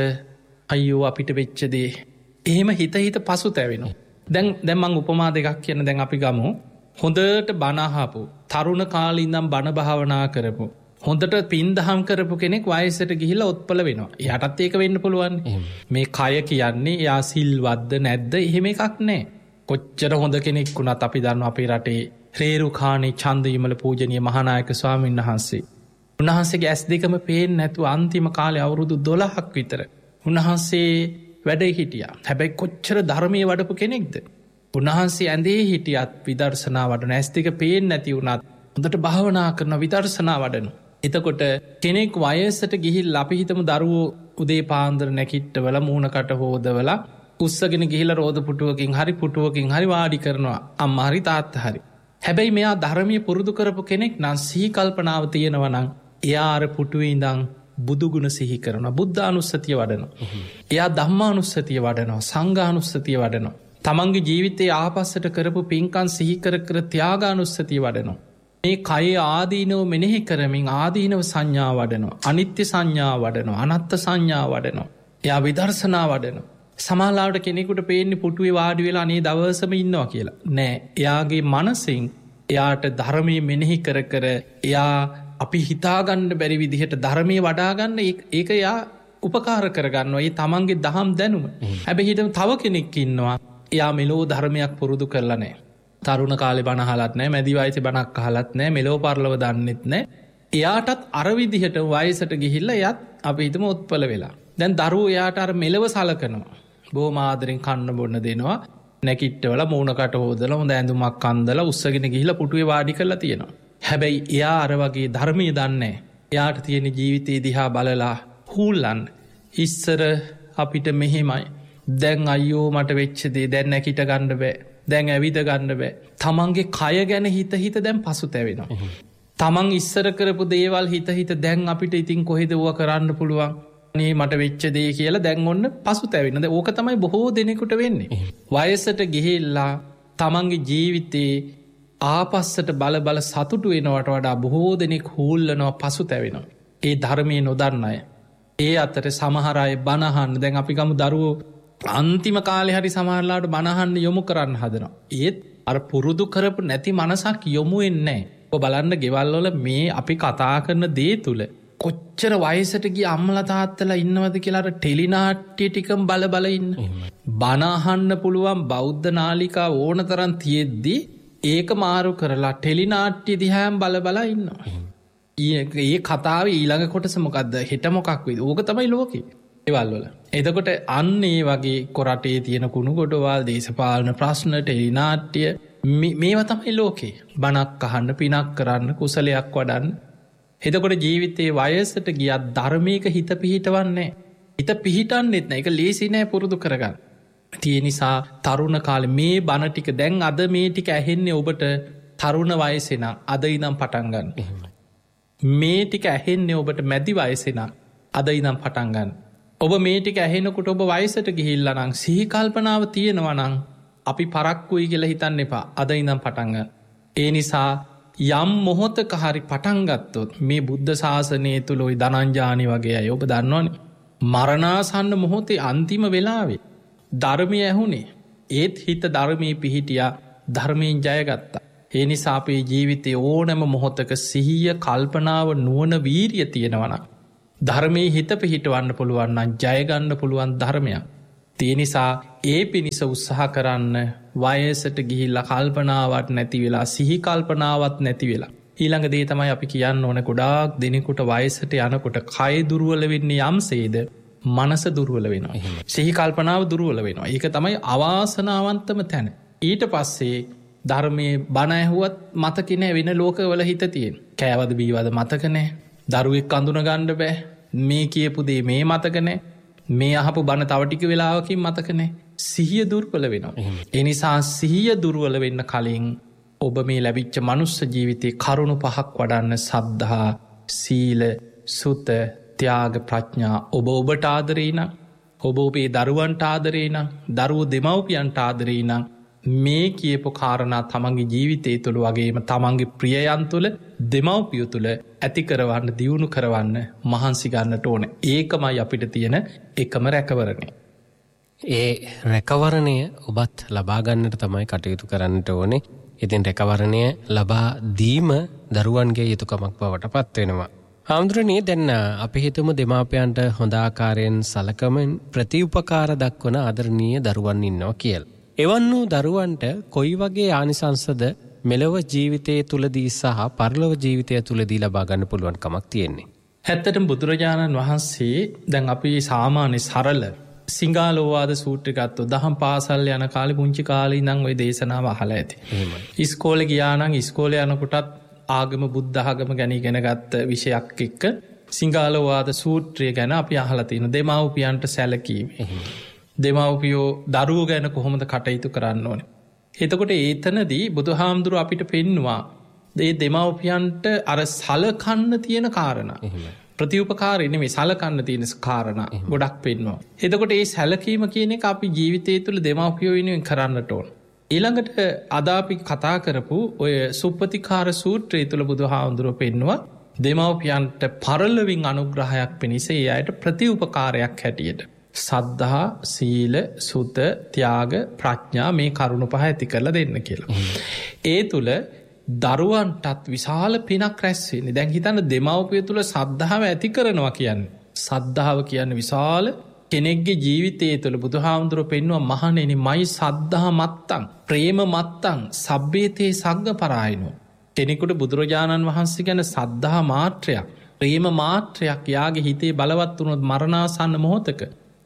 අයෝ අපිට වෙච්චදේ. එහෙම හිත පසු තැවෙනවා. දැම්මං උපමා දෙකක් කියන දැන් අපි ගමු. හොඳට බණහපු තරුණ කාලින්දම් බණ භාවනා කරපු. හොඳට පින්දහම් කරපු කෙනෙක් වයසට ගිහිල ඔත්පල වෙනවා. යටත් ඒක වෙන්න පුළුවන්. මේ කය කියන්නේ යා සිල්වද්ද නැද්ද එහෙම එකක් නෑ. කොච්චර හොඳ කෙනෙක් වුණත් අපි දන්න අපේ රටේ රේරුකානේ චන්දීමල පූජනය මහනායක ස්වාමීන් වහන්සේ. උන්වහන්සේගේ ඇස් දෙකම පේෙන් නැතු අන්තිම කාලය අවුරුදු 12ක් විතර. උන්වහන්සේ වැඩ හිටිය හැබැයි කොච්චර ධර්මය වඩපු කෙනෙක්ද. උන්වහන්සේ ඇඳේ හිටියත් විදර්ශනා වඩන ඇස් දෙක පේෙන් නැති වුණත් හොඳට භාවනා කරන විදර්ශනා වඩනු. එතකොට කෙනෙක් වයසට ගිහිල් අපිහිතම දරුවෝ උදේ පාන්දර නැකිට්ටවල මූුණකට හෝදවල උත්සගෙන ගිහිල රෝධ පුටුවකින් හරි පුටුවකින් හරි වාඩි කරනවා අම්මහරි තාත්ත හරි. හැබැයි මෙයා ධර්මය පුරුදු කරපු කෙනෙක් නම් සීකල්පනාව තියෙනවනං එයාර පුටුවඉදං බුදුගුණ සිහි කරන බුද්ධ අනුස්සතිය වඩනවා. එයා ධම්මානුස්සතිය වඩනවා සංඝානුස්සතිය වඩනවා. තමන්ගේ ජීවිතයේ ආපස්සට කරපු පින්කන් සිහිකර කර ත්‍යාගානුස්සතිය වඩනවා. මේ කයේ ආදීනව මෙනෙහි කරමින් ආදීනව සංඥා වඩනවා. අනිත්‍ය සංඥා වඩනවා. අනත්ත සංඥා වඩනවා. එයා විදර්ශනා වඩනවා. සමාලාවට කෙනෙකුට පේන්නේ පුටුවේ වාඩි වෙලා අනේ දවසම ඉන්නවා කියලා. නෑ එයාගේ මනසින් එයාට ධර්මය මෙනෙහි කර කර එයා අපි හිතාගන්න බැරි විදිහට ධර්මය වඩාගන්න ඒක එයා උපකාර කරගන්නවා. ඒ තමන්ගේ දහම් දැනුම. හැබැයි හිටම තව කෙනෙක් ඉන්නවා එයා මෙලෝ ධර්මයක් පුරුදු කරලා නෑ. තරුණ කාලෙ බණහලත් නෑ මැදිවයිසි බණක් අහලත් නෑ මෙලෝ පරලව දන්නෙත් නෑ. එයාටත් අරවිදිහට වයසට ගිහිල්ල යත් අපි හිතම ඔත්පල වෙලා. දැන් දරුව එයාට අර මෙලව සලකනවා. බෝමාදරෙන් කන්න බොන්න දෙනවා නැකිට්ටවල මූුණකට හෝදල හොඳ ඇඳුමක් කන්දල උත්සගෙන ගිහිල පුටුවේ වාඩි කරලා තියෙනවා. හැබැයි එයා අර වගේ ධර්මය දන්නේ. එයාට තියෙන ජීවිතයේ දිහා බලලා හූල්ලන් ඉස්සර අපිට මෙහෙමයි. දැන් අයෝ මට වෙච්චදේ දැන් නැකිට ගණ්ඩ බෑ දැන් ඇවිද ගණ්ඩ බෑ. තමන්ගේ කය ගැන හිත දැන් පසු තැවෙනවා. තමන් ඉස්සර කරපු දේවල් හිත දැන් අපිට ඉතින් කොහෙදව කරන්න පුළුවන් නේ මට වෙච්චදේ කියලා දැන් ඔන්න පසු තැවෙනද ඕක තමයි බොහෝ දෙනෙකුට වෙන්නේ. වයසට ගිහිල්ලා තමන්ගේ ජීවිතයේ ආපස්සට බල සතුටු වෙනවට වඩා බොහෝ දෙනෙක් හූල්ලනවා පසු තැවෙනවා. ඒ ධර්මය නොදන්න අය. ඒ අතර සමහරය බණහන්න දැන් අපි ගමු දරුවෝ අන්තිම කාලෙ හරි සමහරලාට බණහන්න යොමු කරන්න හදනවා. ඒත් අර පුරුදු කරපු නැති මනසක් යොමු එන්නේ. ඔ බලන්න ගෙවල්වල මේ අපි කතා කරන දේ තුළ කොච්චර වයසට ගිය අම්මල තාත්තලා ඉන්නවද කියලාට ටෙලිනාට්‍ය ටිකම් බල ඉන්න. බණහන්න පුළුවන් බෞද්ධ නාලිකා ඕන තරන් තියෙද්දී ඒක මාරු කරලා ටෙලිනාට්‍ය දිහාම් බල ඉන්නවා. ඒ කතාව ඊළඟ කොටස මොකක්ද හෙට මොකක් වෙද ඕක තමයි ලෝකෙ එවල්වල. එතකොට අන්නේ වගේ කොරටේ තියෙන කුණු ගොඩවාල් දේශපාලන ප්‍රශ්න ටෙලිනාට්‍ය මේව තමයි ලෝකේ. බණක් අහන්න පිනක් කරන්න කුසලයක් වඩන්න. එතකොට ජීවිතයේ වයසට ගියත් ධර්මයක හිත පිහිටවන්නේ. හිත පිහිටන්නෙත් නෑ එක ලේසි නෑ පුරුදු කරගන්න. තිය නිසා තරුණ කාල මේ බණ ටික දැන් අද මේ ටික ඇහෙන්නේ ඔබට තරුණ වයසෙන අද ඉනම් පටන්ගන්න. මේ ටික ඇහෙන්නේ ඔබට මැදි වයසෙන අද ඉනම් පටන්ගන්න. ඔබ මේ ටික ඇහෙනකොට ඔබ වයසට ගිහිල්ලනං සිහිකල්පනාව තියෙනවනං අපි පරක්කුයි කියලා හිතන්න එපා අද ඉනම් පටන්ගන්න. ඒ නිසා යම් මොහොතක හරි පටන්ගත්තොත් මේ බුද්ධ ශාසනය තුළ ඔයි ධනංජානි වගේ අය ඔබ දන්නවන මරණාසන්න මොහොතේ අන්තිම වෙලාවේ ධර්මය ඇහුනේ ඒත් හිත ධර්මය පිහිටියා ධර්මයෙන් ජයගත්තා. ඒ නිසා අපේ ජීවිතය ඕනෑම මොහොතක සිහිය කල්පනාව නුවන වීරිය තියෙනවන ධර්මයේ හිත පිහිටවන්න පුළුවන් නම් ජයගන්න පුළුවන් ධර්මයක්. ඒ නිසා ඒ පිණිස උත්සාහ කරන්න වයසට ගිහිල්ලා කල්පනාවක් නැති වෙලා සිහි කල්පනාවත් නැති වෙලා. ඊළඟ දේ තමයි අපි කියන්න ඕන ගොඩාක් දෙනෙකුට වයසට යනකොට කය දුර්වල වෙන්නේ යම්සේද මනස දුර්වල වෙනවා. සිහි කල්පනාව දුර්වල වෙනවා. ඒක තමයි අවාසනාවන්තම තැන. ඊට පස්සේ ධර්මයේ බණ ඇහුවත් මතක නෑ වෙන ලෝකවල හිත තියෙන. කෑවද බීවද මතක නෑ. දරුවෙක් අඳුන ගන්න බෑ. මේ කියපු දේ මේ මතක නෑ. මේ අහපු බණ තව ටික වෙලාවකින් මතක නෑ. සිහිය දුර්වල වෙනවා. ඒ නිසා සිහිය දුර්වල වෙන්න කලින් ඔබ මේ ලැබිච්ච මනුස්ස ජීවිතේ කරුණු 5ක් වඩන්න සද්ධා, සීල, සුත, ත්‍යාග, ප්‍රඥා ඔබට ආදරේ නම්, ඔබ ඔබේ දරුවන්ට ආදරේ නම්, දරුවෝ දෙමව්පියන්ට ආදරේ නම් මේ කියපු කාරණා තමන්ගේ ජීවිතය තුළ වගේම තමන්ගේ ප්‍රියයන් තුළ දෙමව්පියෝ තුළ ඇති කරවන්න, දියුණු කරවන්න මහන්සි ගන්නට ඕන. ඒකමයි අපිට තියෙන එකම රැකවරණය. ඒ රැකවරණය ඔබත් ලබාගන්නට තමයි කටයුතු කරන්නට ඕනේ. ඉතින් රැකවරණය ලබා දීම දරුවන්ගේ යුතුකමක් බවට පත්වෙනවා. හාමුදුරනේ දැන් අපි හිතමු දෙමාපියන්ට හොඳ ආකාරයෙන් සලකමින් ප්‍රතිඋපකාර දක්වන ආදරණීය දරුවන් ඉන්නවා කියලා. එවන් වූ දරුවන්ට කොයි වගේ ආනිසංසද මෙලොව ජීවිතය තුලදී සහ පරලොව ජීවිතය තුලදී ලබා ගන්න පුළුවන් කමක් තියෙන්නේ? ඇත්තටම බුදුරජාණන් වහන්සේ දැන් අපි සාමාන්‍ය සරල සිංහලෝවාද සූත්‍රය ගත්තොත් දහම් පාසල් යන කාලේ පුංචි කාලේ ඉඳන් ওই දේශනාව අහලා ඇති. ඉස්කෝලේ ගියා නම් ඉස්කෝලේ යනකොටත් ආගම බුද්ධ ආගම ගැන ඉගෙන ගත්ත විෂයක් එක්ක සිංහලෝවාද සූත්‍රය ගැන අපි අහලා තියෙනවා. දෙමව්පියන්ට සැලකීම. දෙමව්පියෝ දරුවෝ ගැන කොහොමද කටයුතු කරන්න ඕනේ. එතකොට ඒතනදී බුදුහාමුදුරුවෝ අපිට පෙන්නවා මේ දෙමව්පියන්ට අර සලකන්න තියෙන කාරණා. ප්‍රතිඋපකාරය නෙමෙයි සලකන්න තියෙන කාරණා ගොඩක් පෙන්නවා. එතකොට මේ සැලකීම කියන එක අපි ජීවිතය තුළ දෙමව්පියෝ වෙනුවෙන් කරන්නට ඕන. ඊළඟට අද අපි කතා කරපු ඔය සුප්පතිකාර සූත්‍රය තුළ බුදුහාමුදුරුවෝ පෙන්නවා දෙමව්පියන්ට පරලොවින් අනුග්‍රහයක් පිණිස ඒ අයට ප්‍රතිඋපකාරයක් හැටියට සද්ධා, සීල, සුත, ත්‍යාග, ප්‍රඥා මේ කරුණු 5 ඇති කරලා දෙන්න කියලා. ඒ තුළ දරුවන්ටත් විශාල පිනක් රැස් වෙන්නේ. දැන් හිතන්න දෙමව්පිය තුළ සද්ධාව ඇති කරනවා කියන්නේ. සද්ධාව කියන්නේ විශාල කෙනෙක්ගේ ජීවිතය තුළ බුදුහාමුදුරුවෝ පෙන්වුවා මහණෙනි මයි සද්ධා මත්තං ප්‍රේම මත්තං සබ්බේතේ සග්ග පරායනෝ. කෙනෙකුට බුදුරජාණන් වහන්සේ ගැන සද්ධා මාත්‍රයක්, ප්‍රේම මාත්‍රයක් යාගේ හිතේ බලවත් වුණොත් මරණාසන්න මොහොතක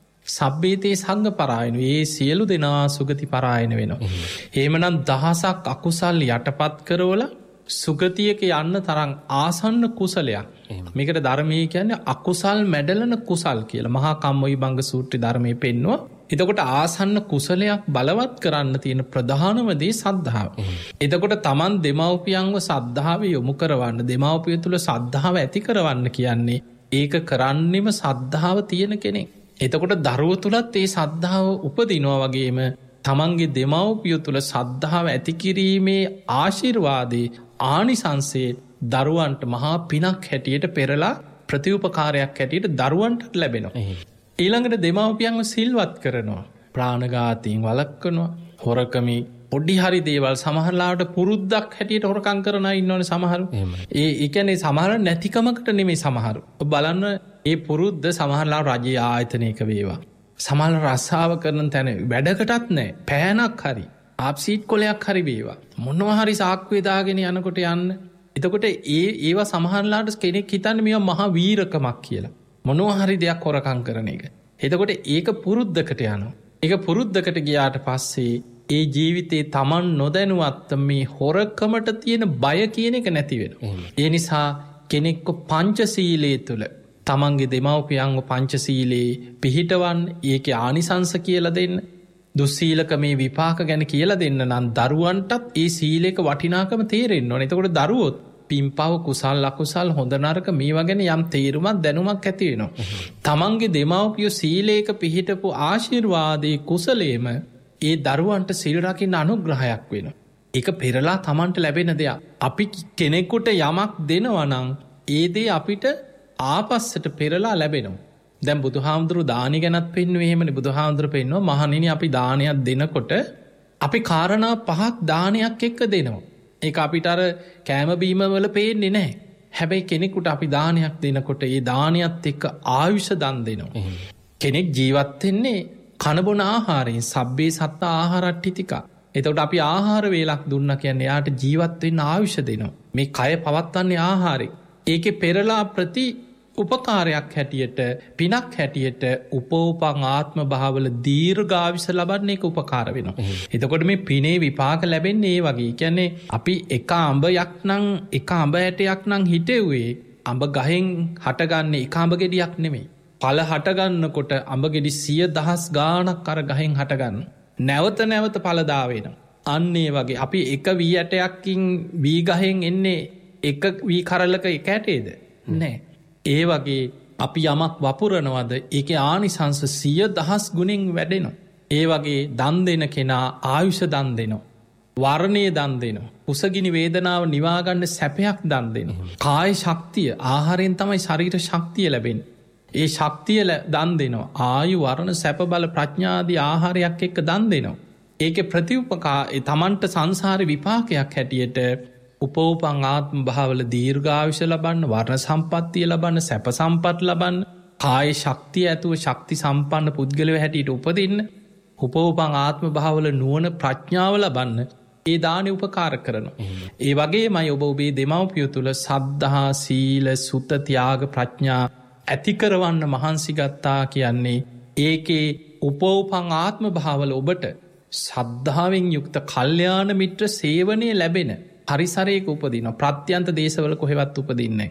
සබ්බේතේ සංඝ පරායන ඒ සියලු දෙනා සුගති පරායන වෙනවා. එහෙමනම් දහසක් අකුසල් යටපත් කරවල සුගතියක යන්න තරම් ආසන්න කුසලයක්. මේකට ධර්මයේ කියන්නේ අකුසල් මැඩලන කුසල් කියලා. මහා කම්මොයිභංග සූත්‍රය ධර්මයේ පෙන්වුවා. එතකොට ආසන්න කුසලයක් බලවත් කරන්න තියෙන ප්‍රධානම දේ සද්ධාව. එතකොට තමන් දෙමව්පියන්ව සද්ධාව යොමු කරවන්න, දෙමව්පිය තුල සද්ධාව ඇති කරවන්න කියන්නේ ඒක කරන්නෙම සද්ධාව තියෙන කෙනෙක්. එතකොට දරුවෝ තුලත් ඒ සද්ධාව උපදිනවා වගේම තමන්ගේ දෙමව්පියෝ තුල සද්ධාව ඇති කිරීමේ ආශිර්වාදේ ආනිසංසයේ දරුවන්ට මහා පිනක් හැටියට පෙරලා ප්‍රතිඋපකාරයක් හැටියට දරුවන්ට ලැබෙනවා. ඊළඟට දෙමව්පියන්ව සිල්වත් කරනවා, ප්‍රාණඝාතයෙන් වළක්වනවා, හොරකමේ පොඩි හරි දේවල් සමහරලාට පුරුද්දක් හැටියට හොරකම් කරන අය ඉන්නවනේ සමහරු. ඒ කියන්නේ සමහර නැතිකමකට නෙමෙයි සමහරු. බලන්න ඒ පුරුද්ද සමහරලා රජයේ ආයතනයක වේවා. සමහර රස්සාව කරන තැන වැඩකටත් නැහැ. පෑනක් හරි, ආප්සීට් කොලයක් හරි වේවා. මොනවා හරි සාක්කුවේ දාගෙන යනකොට යන්න. එතකොට ඒවා සමහරලාට කෙනෙක් හිතන්නේ මේවා මහා වීරකමක් කියලා. මොනවා හරි දෙයක් හොරකම් කරන එක. එතකොට ඒක පුරුද්දකට යනවා. ඒක පුරුද්දකට ගියාට පස්සේ ඒ ජීවිතේ තමන් නොදැනුවත් මේ හොරකමට තියෙන බය කියන එක නැති වෙනවා. ඒ නිසා කෙනෙක්ව පංචශීලයේ තුල තමන්ගේ දෙමව්පියන්ව පංචශීලයේ පිහිටවන්න, ඒකේ ආනිසංස කියලා දෙන්න, දුස්සීලකමේ විපාක ගැන කියලා දෙන්න නම් දරුවන්ටත් ඒ සීලයක වටිනාකම තේරෙන්න ඕනේ. එතකොට දරුවොත් පින්පව කුසල් අකුසල් හොඳ නරක මේවා ගැන යම් තේරුමක් දැනුමක් ඇති වෙනවා. තමන්ගේ දෙමව්පියෝ සීලයක පිහිටපු ආශිර්වාදයේ කුසලයේම ඒ දරුවන්ට සිල් රකින්න අනුග්‍රහයක් වෙනවා. ඒක පෙරලා තමන්ට ලැබෙන දෙයක්. අපි කෙනෙකුට යමක් දෙනවා නම් ඒ දේ අපිට ආපස්සට පෙරලා ලැබෙනවා. දැන් බුදුහාමුදුරු දානි ගැනත් පෙන්වුවේ එහෙමනේ. බුදුහාමුදුරු පෙන්වුවා මහණෙනි අපි දානයක් දෙනකොට අපි කාරණා 5ක් දානයක් එක්ක දෙනවා. ඒක අපිට අර කෑම බීම වල පේන්නේ නැහැ. හැබැයි කෙනෙකුට අපි දානයක් දෙනකොට ඒ දානයත් එක්ක ආයුෂ දන් දෙනවා. කෙනෙක් ජීවත්වෙන්නේ කනබොන ආහාරයෙන් සබ්බේ සත්ත ආහාරට්ටිතික. එතකොට අපි ආහාර වේලක් දුන්න කියන්නේ යාට ජීවත්වෙන්න ආයුෂ දෙනවා. මේ කය පවත්වන්නේ ආහාරය. ඒක පෙරලා ප්‍රති උපකාරයක් හැටියට පිනක් හැටියට උපෝපං ආත්ම භාවල දීර්ඝායුෂ ලබන්නේ එක උපකාර වෙනවා. එතකොට මේ පිනේ විපාක ලැබෙන්නේ ඒ වගේ. කියන්නේ අපි එක අඹයක් නම් එක අඹ ඇටයක් නම් හිටෙව්වේ අඹ ගහෙන් හටගන්නේ එක අඹ ගෙඩියක් නෙමෙයි. පල හටගන්නකොට අඹ ගෙඩි 100,000 ගාණක් අර ගහෙන් හටගන්න. නැවත නැවත පලදාවෙන. අන්නේ වගේ අපි එක වී ඇටයක්කින් වී ගහෙන් එන්නේ එක වී කරලක එක ඇටේද නෑ. ඒ වගේ අපි යමක් වපුරනවද ඒක ආනිසංස 100,000 ගුණෙන් වැඩෙනවා. ඒ වගේ දන් දෙන කෙනා ආයුෂ දන් දෙනවා. වර්ණය දන් දෙනවා. කුසගිනි වේදනාව නිවාගන්න සැපයක් දන් දෙනවා. කාය ශක්තිය ආහාරයෙන් තමයි ශරීර ශක්තිය ලැබෙන්නේ. ඒ ශක්තිය දන් දෙනවා. ආයු වර්ණ සැප බල ප්‍රඥාදී ආහාරයක් එක්ක දන් දෙනවා. ඒක ප්‍රතිඋපකා තමන්ට සංසාර විපාකයක් හැටියට උපෝපං ආත්ම භාවල දීර්ඝායුෂ ලබන්න, වර්ණ සම්පත්තිය ලබන්න, සැප සම්පත් ලබන්න, කාය ශක්තිය ඇතුව ශක්ති සම්පන්න පුද්ගලයෝ හැටියට උපදින්න, උපෝපං ආත්ම භාවල නුවණ ප්‍රඥාව ලබන්න ඒ දානෙ උපකාර කරනවා. ඒ වගේමයි ඔබ ඔබේ දෙමව්පියෝ තුල සද්ධා, සීල, සුත, ත්‍යාග, ප්‍රඥා ඇති කරවන්න මහන්සි ගත්තා කියන්නේ ඒකේ උපෝපං ආත්ම භාවල ඔබට සද්ධාවෙන් යුක්ත කල්යාණ මිත්‍ර සේවනය ලැබෙන පරිසරයක උපදින ප්‍රත්‍යන්ත දේශවල කොහෙවත් උපදින්නේ.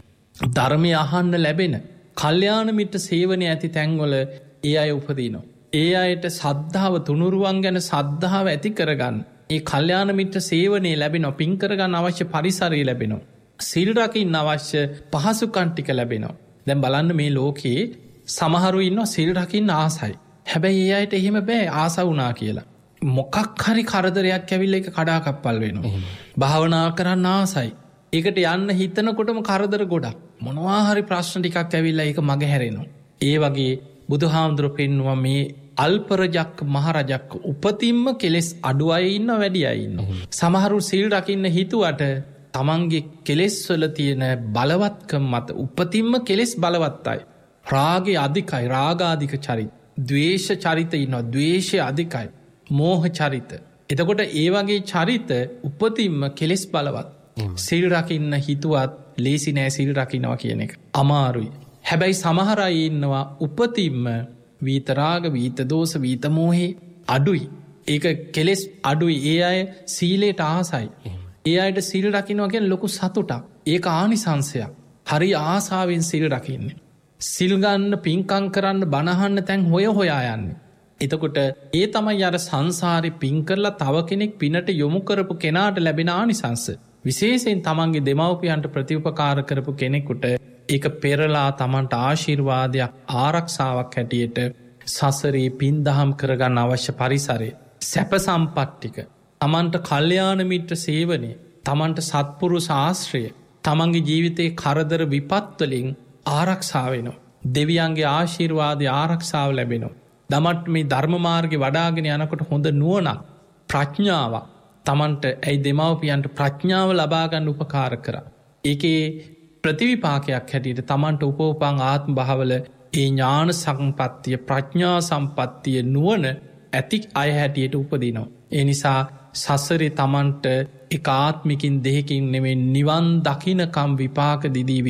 ධර්මය අහන්න ලැබෙන කල්යාණ මිත්‍ර සේවනය ඇති තැන්වල ඒ අය උපදිනවා. ඒ අයට සද්ධාව තුනුරුවන් ගැන සද්ධාව ඇති කරගන්න. ඒ කල්යාණ මිත්‍ර සේවනයේ ලැබෙනවා. පින් කරගන්න අවශ්‍ය පරිසරය ලැබෙනවා. සිල් රකින්න අවශ්‍ය පහසුකම් ටික ලැබෙනවා. දැන් බලන්න මේ ලෝකේ සමහරු ඉන්නවා සිල් රකින්න ආසයි. හැබැයි ඒ අයට එහෙම බෑ ආස වුණා කියලා. මොකක් හරි කරදරයක් ඇවිල්ලා ඒක කඩාකප්පල් වෙනවා. භාවනා කරන්න ආසයි. ඒකට යන්න හිතනකොටම කරදර ගොඩක්. මොනවා හරි ප්‍රශ්න ටිකක් ඇවිල්ලා ඒක මග හැරෙනවා. ඒ වගේ බුදුහාමුදුරුවෝ පෙන්වුවා මේ අල්පරජක් මහරජක් උපතින්ම කෙලෙස් අඩු අය ඉන්න වැඩි අය ඉන්න. සමහරු සිල් රකින්න හිතුවට තමන්ගේ කෙලෙස් වල තියෙන බලවත්කම මත උපතින්ම කෙලෙස් බලවත්තයි. රාගේ අධිකයි, රාගාධික චරිත. ද්වේෂ චරිත ඉන්නවා, ද්වේෂය අධිකයි. මෝහ චරිත. එතකොට ඒ වගේ චරිත උපතින්ම කෙලෙස් බලවත්. සිල් රකින්න හිතුවත් ලේසි නෑ සිල් රකින්නවා කියන එක. අමාරුයි. හැබැයි සමහර අය ඉන්නවා උපතින්ම වීතරාග, වීතදෝෂ, වීතමෝහේ අඩුයි. ඒක කෙලෙස් අඩුයි. ඒ අය සීලයට ආසයි. ඒ අයට සිල් රකින්නවා කියන්නේ ලොකු සතුටක්. ඒක ආනිසංසයක්. හරි ආසාවෙන් සිල් රකින්නේ. සිල් ගන්න, පින්කම් කරන්න, බණ අහන්න තැන් හොයා යන්නේ. එතකොට ඒ තමයි අර සංසාරේ පින් කරලා තව කෙනෙක් පිනට යොමු කරපු කෙනාට ලැබෙන ආනිසංස. විශේෂයෙන් තමන්ගේ දෙමව්පියන්ට ප්‍රතිඋපකාර කරපු කෙනෙකුට ඒක පෙරලා තමන්ට ආශිර්වාදයක්, ආරක්ෂාවක් හැටියට සසරේ පින් දහම් කරගන්න අවශ්‍ය පරිසරය, සැප සම්පත් ටික, තමන්ට කල්යාණ මිත්‍ර සේවනය, තමන්ට සත්පුරුෂ ආශ්‍රය, තමන්ගේ ජීවිතේ කරදර විපත් වලින් ආරක්ෂා වෙනවා. දෙවියන්ගේ ආශිර්වාදය, ආරක්ෂාව ලැබෙනවා. දමට මේ ධර්ම මාර්ගය වඩාගෙන යනකොට හොඳ නුවණක්, ප්‍රඥාවක් තමන්ට ඇයි දෙමව්පියන්ට ප්‍රඥාව ලබාගන්න උපකාර කරා. ඒකේ ප්‍රතිවිපාකයක් හැටියට තමන්ට උපෝපං ආත්ම භාවල ඒ ඥාන සම්පත්තිය, ප්‍රඥා සම්පත්තිය, නුවණ ඇති අය හැටියට උපදිනවා. ඒ නිසා සසරේ තමන්ට එක ආත්මිකින් දෙහකින් නෙමෙයි නිවන් දකින්නකම් විපාක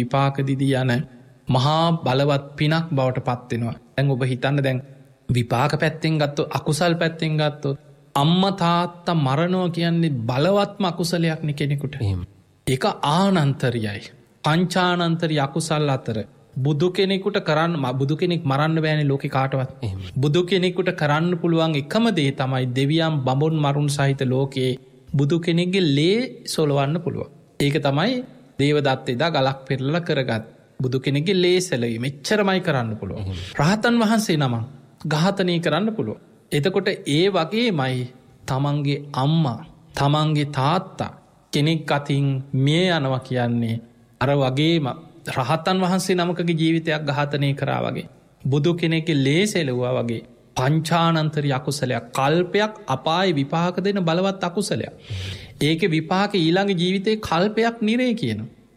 දිදී යන මහා බලවත් පිනක් බවට පත්වෙනවා. දැන් ඔබ හිතන්න, දැන් විපාක පැත්තෙන් ගත්තොත්, අකුසල් පැත්තෙන් ගත්තොත් අම්මා තාත්තා මරණෝ කියන්නේ බලවත්ම අකුසලයක් නේ කෙනෙකුට. ඒක ආනන්තරියයි. පංචානන්තරි අකුසල් අතර බුදු කෙනෙකුට කරන්න, බුදු කෙනෙක් මරන්න බෑනේ ලෝකේ කාටවත්. බුදු කෙනෙකුට කරන්න පුළුවන් එකම දේ තමයි දෙවියන් බඹුන් මරුන් සහිත ලෝකේ බුදු කෙනෙක්ගේ ලේ සොලවන්න පුළුවන්. ඒක තමයි දේවදත්ත එදා ගලක් පෙරලලා කරගත් බුදු කෙනෙක්ගේ ලේ සැලවීම. එච්චරමයි කරන්න පුළුවන්. රහතන් වහන්සේ නමක් ඝාතනය කරන්න පුළුවන්. එතකොට ඒ වගේමයි තමන්ගේ අම්මා, තමන්ගේ තාත්තා කෙනෙක් අතින් මිය යනවා කියන්නේ අර වගේම රහතන් වහන්සේ නමකගේ ජීවිතයක් ඝාතනය කරා වගේ, බුදු කෙනෙක්ගේ ලේ සෙලුවා වගේ පංචානන්තරි අකුසලයක්, කල්පයක් අපායේ විපාක දෙන බලවත් අකුසලයක්. ඒක විපාක ඊළඟ ජීවිතේ කල්පයක් නිරේ කියනවා.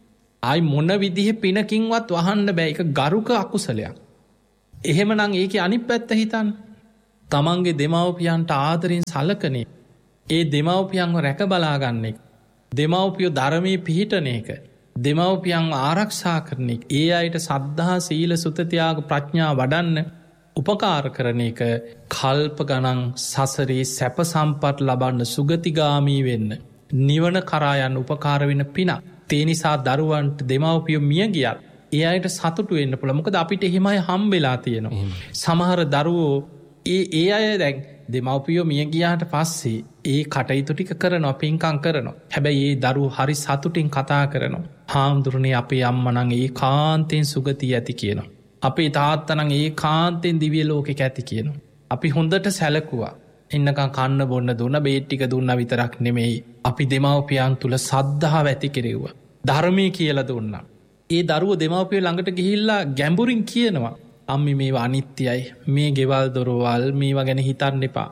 ආයි මොන විදිහ පිනකින්වත් වහන්න බෑ. ඒක ගරුක අකුසලයක්. එහෙමනම් ඒකේ අනිත් පැත්ත හිතන්න. තමන්ගේ දෙමව්පියන්ට ආදරෙන් සලකනේ. ඒ දෙමව්පියන්ව රැක බලා ගන්න එක. දෙමව්පියෝ ධර්මයේ පිහිටන එක. දෙමව්පියන්ව ආරක්ෂා කරන එක. ඒ අයට සද්ධා සීල සුත ත්‍යාග ප්‍රඥා වඩන්න උපකාර කරන එක කල්ප ගණන් සසරේ සැප සම්පත් ලබන්න සුගතිගාමී වෙන්න නිවන කරා යන්න උපකාර වෙන පිනක්. ඒ නිසා දරුවන්ට දෙමව්පියෝ මිය ගියත් ඒ අයට සතුටු වෙන්න පුළුවන්. මොකද අපිට එහෙමයි හම්බෙලා තියෙනවා. සමහර දරුවෝ ඒ අය දැන් දෙමව්පියෝ මිය ගියාට පස්සේ ඒ කටයුතු ටික කරනවා, පින්කම් කරනවා. හැබැයි ඒ දරුවෝ හරි සතුටින් කතා කරනවා. හාමුදුරනේ අපේ අම්මා නම් ඒකාන්තයෙන් සුගතිය ඇති කියනවා. අපේ තාත්තා නම් ඒකාන්තයෙන් දිව්‍ය ලෝකෙක ඇති කියනවා. අපි හොඳට සැලකුවා. එන්නකම් කන්න බොන්න දුන්න, බේත් ටික දුන්නා විතරක් නෙමෙයි. අපි දෙමව්පියන් තුල සද්ධාව ඇති කෙරෙව්වා. ධර්මයේ කියලා දුන්නා. ඒ දරුවෝ දෙමව්පියෝ ළඟට ගිහිල්ලා ගැඹුරින් කියනවා, අම්මි මේවා අනිත්‍යයි, මේ ගෙවල් දොරවල් මේවා ගැන හිතන්න එපා.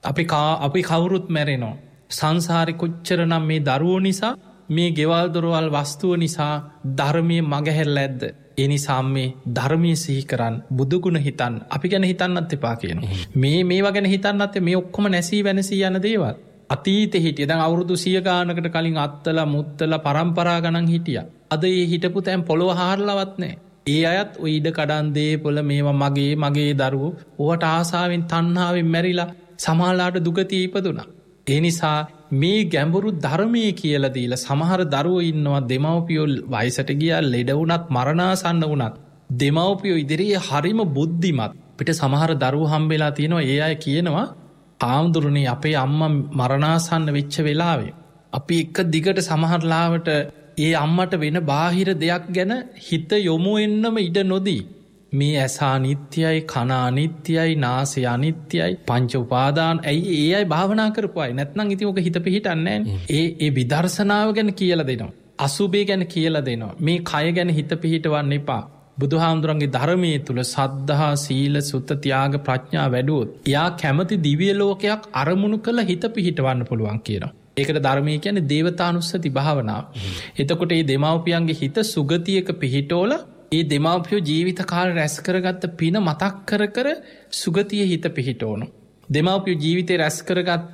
අපි කවුරුත් මැරෙනවා. සංසාරේ කොච්චරනම් මේ දරුවෝ නිසා, මේ ගෙවල් දොරවල් වස්තුව නිසා ධර්මයේ මගහැරලා ඇද්ද? ඒ නිසා මේ ධර්මයේ සිහි කරන්, බුදුගුණ හිතන්න. අපි ගැන හිතන්නත් එපා කියනවා. මේවා ගැන හිතන්නත් මේ ඔක්කොම නැසී වෙනසී යන දේවල්. අතීතේ හිටිය දැන් අවුරුදු 100 ගානකට කලින් අත්තලා මුත්තලා පරම්පරා ගණන් හිටියා. අද ඒ හිටපු තැන් පොළොව හාරලවත් නැහැ. ඒ අයත් ඔය ඉඩ කඩන් දේපොළ මේවා මගේ දරුවෝ ඕවට ආසාවෙන් තණ්හාවෙන් මැරිලා සමහරලාට දුගතිය ඉපදුණා. ඒ නිසා මේ ගැඹුරු ධර්මයේ කියලා දීලා සමහර දරුවෝ ඉන්නවා දෙමව්පියෝ වයසට ගියා ලෙඩ වුණත් මරණාසන්න වුණත් දෙමව්පියෝ ඉදිරියේ හරිම බුද්ධිමත්. පිට සමහර දරුවෝ හම්බෙලා තියෙනවා. ඒ අය කියනවා, ආම්දුරුනේ අපේ අම්මා මරණාසන්න වෙච්ච වෙලාවේ අපි එක දිගට සමහරලාවට ඒ අම්මට වෙන බාහිර දෙයක් ගැන හිත යොමු වෙන්නම ඉඩ නොදී මේ ඇස අනිත්‍යයි, කන අනිත්‍යයි, නාසය අනිත්‍යයි, පංච උපාදාන ඇයි ඒ අය භාවනා කරපු අය. නැත්නම් ඉතින් ඔක හිත පිහිටන්නේ නැහැ. ඒ විදර්ශනාව ගැන කියලා දෙනවා. අසුබේ ගැන කියලා දෙනවා. මේ කය ගැන හිත පිහිටවන්න එපා. බුදුහාමුදුරන්ගේ ධර්මයේ තුල සද්ධා සීල සුත ත්‍යාග ප්‍රඥා වැඩුවොත් එයා කැමති දිව්‍ය ලෝකයක් අරමුණු කළ හිත පිහිටවන්න පුළුවන් කියනවා. ඒකට ධර්මය කියන්නේ දේවතානුස්සති භාවනාව. එතකොට මේ දෙමව්පියන්ගේ හිත සුගතියක පිහිටෝල ඒ දෙමව්පියෝ ජීවිත කාලේ රැස් කරගත්ත පින මතක් කර කර සුගතිය හිත පිහිටවන. දෙමව්පියෝ ජීවිතේ රැස් කරගත්ත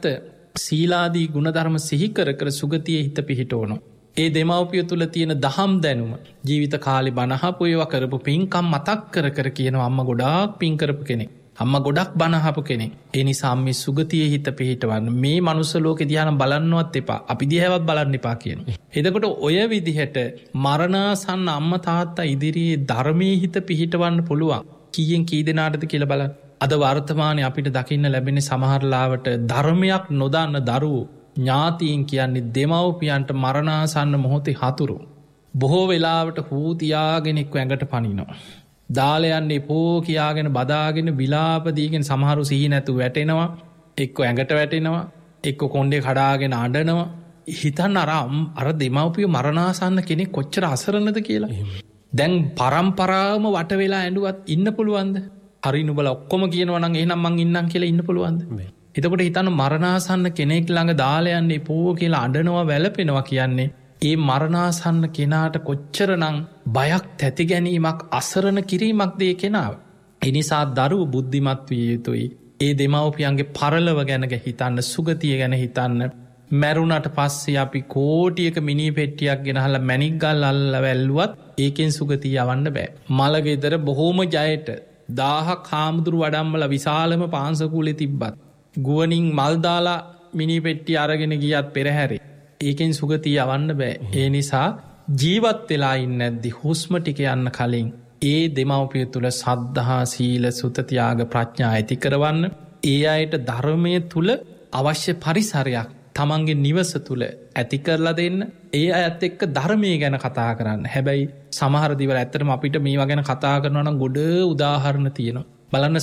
සීලාදී ගුණධර්ම සිහි කර කර සුගතිය හිත පිහිටවන. ඒ දෙමව්පියෝ තුල තියෙන දහම් දැනුම ජීවිත කාලේ බණහපු ඒවා කරපු පින්කම් මතක් කර කර කියනවා අම්මා ගොඩාක් පින් කරපු කෙනෙක්. අම්මා ගොඩක් බණහපු කෙනෙක්. ඒ නිසා මේ සුගතියේ හිත පිහිටවන්න. මේ මනුස්ස ලෝකේ දිහා බලන්නවත් එපා. අපි දිහාවත් බලන්න එපා කියනවා. එතකොට ඔය විදිහට මරණාසන්න අම්මා තාත්තා ඉදිරියේ ධර්මයේ හිත පිහිටවන්න පුළුවන්. කීයෙන් කී දෙනාටද කියලා බලන්න. අද වර්තමානයේ අපිට දකින්න ලැබෙන්නේ සමහර ලාවට ධර්මයක් නොදන්න දරුවෝ ඥාතීන් කියන්නේ දෙමව්පියන්ට මරණාසන්න මොහොතේ හතුරු. බොහෝ වෙලාවට හූ තියාගෙන එක්ක ඇඟට පනිනවා. දාලයන්නේ පෝ කියාගෙන බදාගෙන විලාපදීගෙන සමහරු සිහි නැතු වැටෙනවා. එක්ක ඇඟට වැටෙනවා. එක්ක කොණ්ඩේ කඩාගෙන අඬනවා. හිතන්න අර දෙමව්පියෝ මරණාසන්න කෙනෙක් කොච්චර අසරණද කියලා. දැන් පරම්පරාවම වට වෙලා ඇඬුවත් ඉන්න පුළුවන්ද? හරි නුඹලා ඔක්කොම කියනවා නම් එහෙනම් මං ඉන්නම් කියලා ඉන්න පුළුවන්ද? එතකොට හිතන්න මරණාසන්න කෙනෙක් ළඟ දාලා යන්නේ පෝ කියලා අඬනවා වැළපෙනවා කියන්නේ ඒ මරණාසන්න කෙනාට කොච්චරනම් බයක් තැති ගැනීමක් අසරණ කිරීමක් දේ කෙනාව. ඒ නිසා දරුවෝ බුද්ධිමත් විය යුතුයි. ඒ දෙමව්පියන්ගේ පරලොව ගැන හිතන්න, සුගතිය ගැන හිතන්න. මැරුණට පස්සේ අපි කෝටියක මිනි පෙට්ටියක් ගෙනහලා මැණික් ගල් අල්ලලා වැල්ලුවත් ඒකෙන් සුගතිය යවන්න බෑ. මලගෙදර බොහෝම ජයට 1000ක් හාමුදුරු වඩම්මලා විශාලම පාංශකූලේ තිබ්බත් ගුවනින් මල් දාලා මිනි පෙට්ටි අරගෙන ගියත් පෙරහැරේ ඒකෙන් සුගතිය යවන්න බෑ. ඒ නිසා ජීවත් වෙලා ඉන්නේ නැද්දි හුස්ම ටික යන්න කලින් ඒ දෙමව්පිය තුල සද්ධා සීල සුත ත්‍යාග ප්‍රඥා ඇති කරවන්න, ඒ අයට ධර්මයේ තුල අවශ්‍ය පරිසරයක් තමන්ගේ නිවස තුල ඇති කරලා දෙන්න, ඒ අයත් එක්ක ධර්මයේ ගැන කතා කරන්න. හැබැයි සමහර දේවල් ඇත්තටම අපිට මේවා ගැන කතා කරනවා නම් ගොඩ උදාහරණ තියෙනවා. බලන්න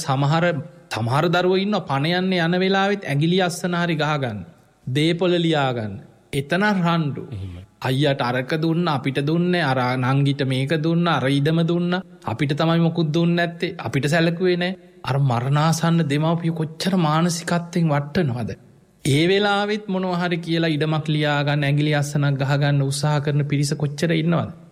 සමහර දරුවෝ ඉන්නවා පණ යන්නේ යන වෙලාවෙත් ඇඟිලි අස්සන හරි ගහ ගන්න. දේපොළ ලියා ගන්න. එතන රණ්ඩු. අයියට අරක දුන්න අපිට දුන්නේ, අර නංගිට මේක දුන්න, අර ඉඩම දුන්න, අපිට තමයි මොකුත් දුන්නේ නැත්තේ, අපිට සැලකුවේ නැහැ. අර මරණාසන්න දෙමව්පියෝ කොච්චර මානසිකත්වයෙන් වටනවද? ඒ වෙලාවෙත් මොනවා හරි කියලා ඉඩමක් ලියා ගන්න, ඇඟිලි අස්සනක් ගහ ගන්න උත්සාහ කරන පිරිස කොච්චර ඉන්නවද?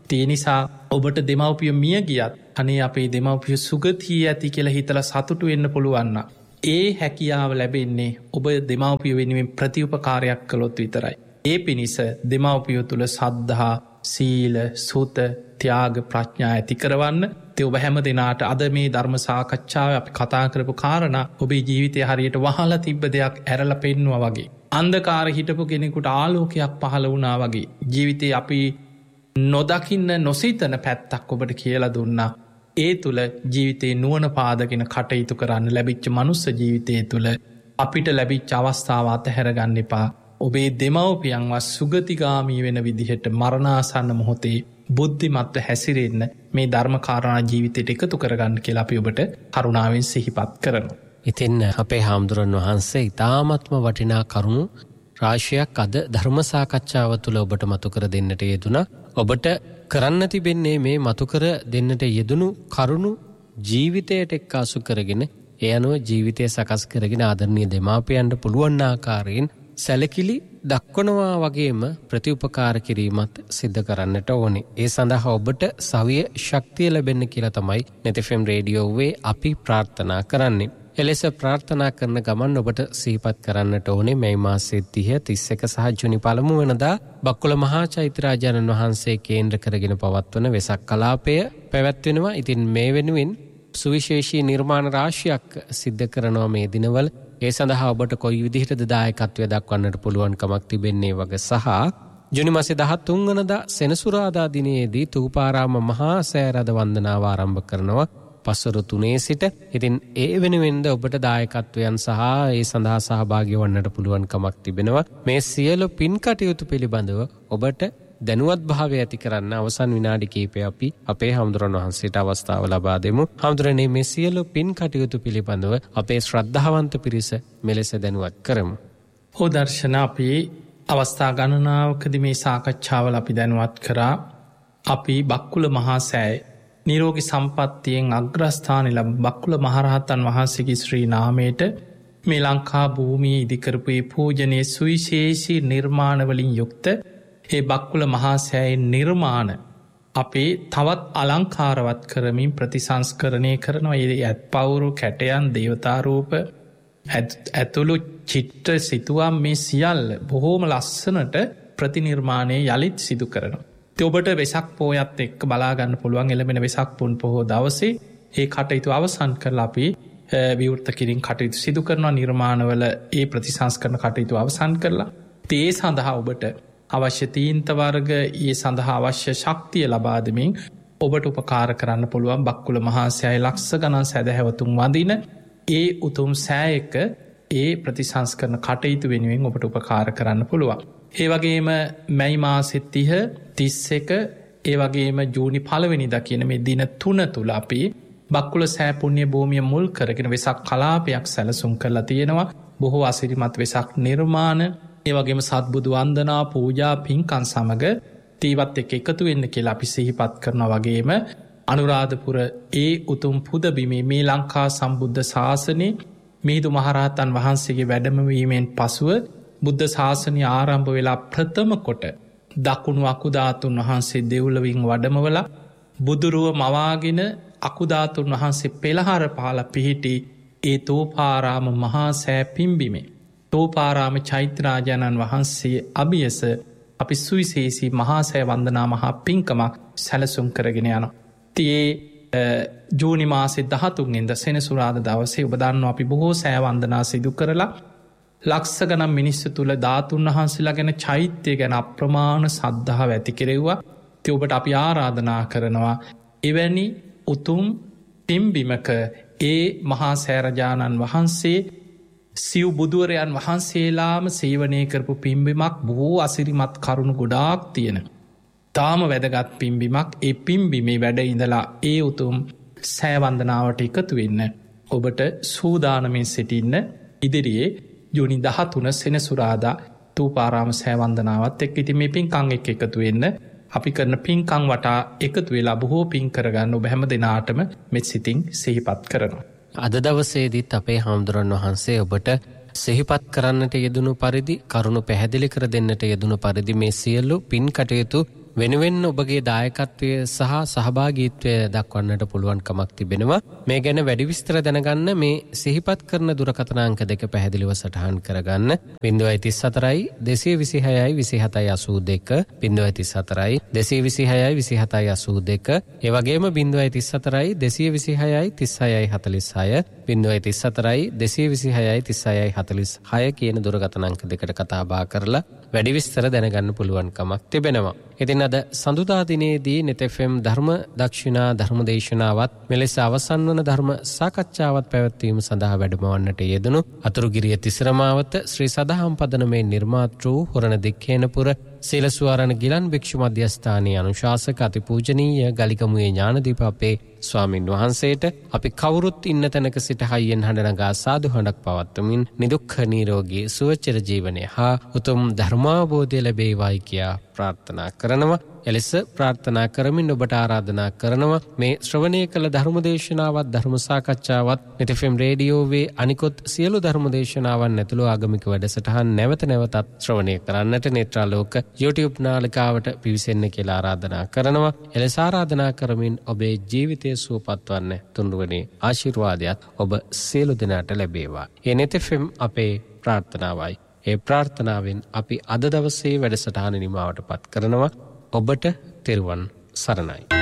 ඒ නිසා ඔබට දෙමව්පියෝ මිය ගියත් අනේ අපේ දෙමව්පියෝ සුගතිය ඇති කියලා හිතලා සතුටු වෙන්න පුළුවන්. ඒ හැකියාව ලැබෙන්නේ ඔබ දෙමව්පියෝ වෙනුවෙන් ප්‍රතිඋපකාරයක් කළොත් විතරයි. ඒ පිණිස දෙමව්පියෝ තුල සද්ධා, සීල, සුත, ත්‍යාග, ප්‍රඥා ඇති කරවන්න. ඔබ හැම දෙනාට අද මේ ධර්ම සාකච්ඡාව අපි කතා කරපු කාරණා ඔබේ ජීවිතය හරියට වහලා තිබ්බ දෙයක් ඇරලා පෙන්නවා වගේ. අන්ධකාර හිටපු කෙනෙකුට ආලෝකයක් පහළ වුණා වගේ. ජීවිතේ අපි නොදකින්න නොසිතන පැත්තක් ඔබට කියලා දුන්නා. ඒ තුළ ජීවිතේ නුවණ පාදගෙන කටයුතු කරන්න ලැබිච්ච මනුස්ස ජීවිතය තුළ අපිට ලැබිච්ච අවස්ථාව අතහැරගන්න එපා. ඔබේ දෙමව්පියන්ව සුගතිගාමී වෙන විදිහට මරණාසන්න මොහොතේ බුද්ධිමත්ව හැසිරෙන්න මේ ධර්ම කාරණා ජීවිතයට එකතු කරගන්න කියලා අපි ඔබට කරුණාවෙන් සිහිපත් කරනවා. ඉතින් අපේ හාමුදුරන් වහන්සේ ඉතාමත්ම වටිනා කරුණු රාශියක් අද ධර්ම සාකච්ඡාව තුළ ඔබට මතු කර දෙන්නට යෙදුණා. ඔබට කරන්න තිබෙන්නේ මේ මතු කර දෙන්නට යෙදුණු කරුණු ජීවිතයට එක්කාසු කරගෙන ඒ අනුව ජීවිතය සකස් කරගෙන ආදරණීය දෙමාපියන්ට පුළුවන් ආකාරයෙන් සැලකිලි දක්වනවා වගේම ප්‍රතිඋපකාර කිරීමත් සිද්ධ කරන්නට ඕනේ. ඒ සඳහා ඔබට සවිය ශක්තිය ලැබෙන්න කියලා තමයි NET FM රේඩියෝවේ අපි ප්‍රාර්ථනා කරන්නේ. එලෙස ප්‍රාර්ථනා කරන ගමන් ඔබට සිහිපත් කරන්නට ඕනේ මේ මාසයේ 30, 31 සහ ජූනි 1 වෙනිදා බක්කුල මහා චෛත්‍යරාජානන් වහන්සේ කේන්ද්‍ර කරගෙන පවත්වන වෙසක් කලාපය පැවැත්වෙනවා. ඉතින් මේ වෙනුවෙන් සුවිශේෂී නිර්මාණ රාශියක් සිද්ධ කරනවා මේ දිනවල. ඒ සඳහා ඔබට කොයි විදිහටද දායකත්වය දක්වන්නට පුළුවන්කමක් තිබෙන්නේ වගේ සහ ජූනි මාසේ 13 වෙනිදා සෙනසුරාදා දිනයේදී තූපාරාම මහා සෑරද වන්දනාව ආරම්භ කරනවා පස්වරු 3 සිට. ඉතින් ඒ වෙනුවෙන්ද ඔබට දායකත්වයන් සහ ඒ සඳහා සහභාගී වන්නට පුළුවන්කමක් තිබෙනවා. මේ සියලු පින් කටයුතු පිළිබඳව ඔබට දැනුවත් භාවය ඇති කරන්න අවසන් විනාඩි කිහිපය අපි අපේ හාමුදුරන් වහන්සේට අවස්ථාව ලබා දෙමු. හාමුදුරනේ මේ සියලු පින් කටයුතු පිළිබඳව අපේ ශ්‍රද්ධාවන්ත පිරිස මෙලෙස දැනුවත් කරමු. දර්ශන අපි අවස්ථා ගණනාවකදී මේ සාකච්ඡාවල අපි දැනුවත් කරා අපි බක්කුල මහා සෑය නිරෝගී සම්පත්තියෙන් අග්‍රස්ථානය ලබ බක්කුල මහරහතන් වහන්සේගේ ශ්‍රී නාමයට මේ ලංකා භූමියේ ඉදිකරපු පූජනීය සුවිශේෂී නිර්මාණ වලින් යුක්ත ඒ බක්කුල මහා සෑයේ නිර්මාණ අපේ තවත් අලංකාරවත් කරමින් ප්‍රතිසංස්කරණය කරනවා. ඒ ඇත්පවුරු, කැටයන්, දේවතා රූප ඇතුළු චිත්‍ර සිතුවම් මේ සියල්ල බොහෝම ලස්සනට ප්‍රතිනිර්මාණය යළිත් සිදු කරනවා. ඔබට වෙසක් පෝයත් එක්ක බලාගන්න පුළුවන් එළඹෙන වෙසක් පුන් පොහෝ දවසේ ඒ කටයුතු අවසන් කරලා අපි විවෘත කිරීම කටයුතු සිදු කරනවා. නිර්මාණවල ඒ ප්‍රතිසංස්කරණ කටයුතු අවසන් කරලා ඒ සඳහා ඔබට අවශ්‍ය තීන්ත වර්ග ඒ සඳහා අවශ්‍ය ශක්තිය ලබා දෙමින් ඔබට උපකාර කරන්න පුළුවන් බක්කුල මහා සෑය ලක්ෂ ගණන් සැදැහැවතුන් වඳින ඒ උතුම් සෑයක ඒ ප්‍රතිසංස්කරණ කටයුතු වෙනුවෙන් ඔබට උපකාර කරන්න පුළුවන්. ඒ වගේම මැයි මාසෙ 30, 31 ඒ වගේම ජූනි 1 වෙනිදා කියන මේ දින 3 තුල අපි බක්කුල සෑ පුණ්‍ය භූමිය මුල් කරගෙන වෙසක් කලාපයක් සැලසුම් කරලා තියෙනවා. බොහෝ අසිරිමත් වෙසක් නිර්මාණ ඒ වගේම සත්බුදු වන්දනා පූජා පින්කම් සමග තීවත් එක්ක එකතු වෙන්න කියලා අපි සිහිපත් කරනවා. වගේම අනුරාධපුර ඒ උතුම් පුදබිමේ මේ ලංකා සම්බුද්ධ ශාසනයේ මිහිඳු මහරහතන් වහන්සේගේ වැඩමවීමෙන් පසුව බුද්ධ ශාසනය ආරම්භ වෙලා ප්‍රථම කොට දකුණු අකුධාතුන් වහන්සේ දෙව්ලොවින් වඩමවලා බුදුරුව මවාගෙන අකුධාතුන් වහන්සේ පෙළහර පහළ පිහිටි ඒ තෝපාරාම මහා සෑ පිම්බිමේ තෝපාරාම චෛත්‍යරාජානන් වහන්සේ අභියස අපි සුවිශේෂී මහා සෑ වන්දනා මහා පින්කමක් සැලසුම් කරගෙන යනවා. තියේ ජූනි මාසේ 13 වෙනිදා සෙනසුරාදා දවසේ ඔබ දන්නවා අපි බොහෝ සෑ වන්දනා සිදු කරලා ලක්ෂ ගණන් මිනිස්සු තුල ධාතුන් වහන්සේලා ගැන චෛත්‍ය ගැන අප්‍රමාණ සද්ධාව ඇති කෙරෙව්වා. ඉතින් ඔබට අපි ආරාධනා කරනවා එවැනි උතුම් පිම්බිමක ඒ මහා සෑරජානන් වහන්සේ සිව් බුදුවරයන් වහන්සේලාම සේවනය කරපු පිම්බිමක් බොහෝ අසිරිමත් කරුණු ගොඩාක් තියෙන. තාම වැදගත් පිම්බිමක්. ඒ පිම්බිමේ වැඩ ඉඳලා ඒ උතුම් සෑවන්දනාවට එකතු වෙන්න ඔබට සූදානමින් සිටින්න ඉදිරියේ ජූනි 13 සෙනසුරාදා තූපාරාම සෑවන්දනාවත් එක්ක ඉතින් මේ පින්කම් එක්ක එකතු වෙන්න අපි කරන පින්කම් වටා එකතු වෙලා බොහෝ පින් කරගන්න ඔබ හැම දිනාටම මෙත් සිතින් සිහිපත් කරනවා. අද දවසේදීත් අපේ හාමුදුරන් වහන්සේ ඔබට සිහිපත් කරන්නට යෙදුණු පරිදි කරුණු පැහැදිලි කර දෙන්නට යෙදුණු පරිදි මේ සියලු පින් කටයුතු වෙනුවෙන් ඔබගේ දායකත්වය සහ සහභාගීත්වය දක්වන්නට පුළුවන්කමක් තිබෙනවා. මේ ගැන වැඩි විස්තර දැනගන්න මේ සිහිපත් කරන දුරකථනාංක දෙක පැහැදිලිව සටහන් කරගන්න. 034යි 226යි 2782 034යි 226යි 2782 ඒ වගේම 034යි 226යි 3646 034යි 226යි 3646 කියන දුරකථනාංක දෙකට කතා බහ කරලා වැඩි විස්තර දැනගන්න පුළුවන්කමක් තිබෙනවා. ඉතින් අද සඳුදා දිනේදී net FM ධර්ම දක්ෂිනා ධර්ම දේශනාවත් මෙලෙස අවසන් වන ධර්ම සාකච්ඡාවත් පැවැත්වීම සඳහා වැඩමවන්නට යෙදුණු අතුරුගිරිය තිසරමාවත ශ්‍රී සදහම් පදනමේ නිර්මාතෘ හොරණ දික්කේනපුර සීලසුවාරණ ගිලන් භික්ෂු මධ්‍යස්ථානයේ අනුශාසක අතිපූජනීය ගලිකමුවේ ඥානදීප අපේ ස්වාමින් වහන්සේට අපි කවුරුත් ඉන්න තැනක සිට හයියෙන් හඬ නගා සාදු හඬක් පවත්වමින් නිදුක්ඛ නිරෝගී සුවචිර ජීවනය හා උතුම් ධර්මාවබෝධය ලැබේවායි කියා ප්‍රාර්ථනා කරනවා. එලෙස ප්‍රාර්ථනා කරමින් ඔබට ආරාධනා කරනවා මේ ශ්‍රවණය කළ ධර්මදේශනාවත් ධර්ම සාකච්ඡාවත් net FM රේඩියෝවේ අනිකොත් සියලු ධර්මදේශනාවන් ඇතුළු ආගමික වැඩසටහන් නැවත නැවතත් ශ්‍රවණය කරන්නට නේත්‍රාලෝක YouTube නාලිකාවට පිවිසෙන්න කියලා ආරාධනා කරනවා. එලෙස ආරාධනා කරමින් ඔබේ ජීවිතය සුවපත් වන්න තුන්වනේ ආශිර්වාදයක් ඔබ සියලු දෙනාට ලැබේවා. ඒ net FM අපේ ප්‍රාර්ථනාවයි. ඒ ප්‍රාර්ථනාවෙන් අපි අද දවසේ වැඩසටහන නිමාවට පත් කරනවා. ඔබට තෙරුවන් සරණයි.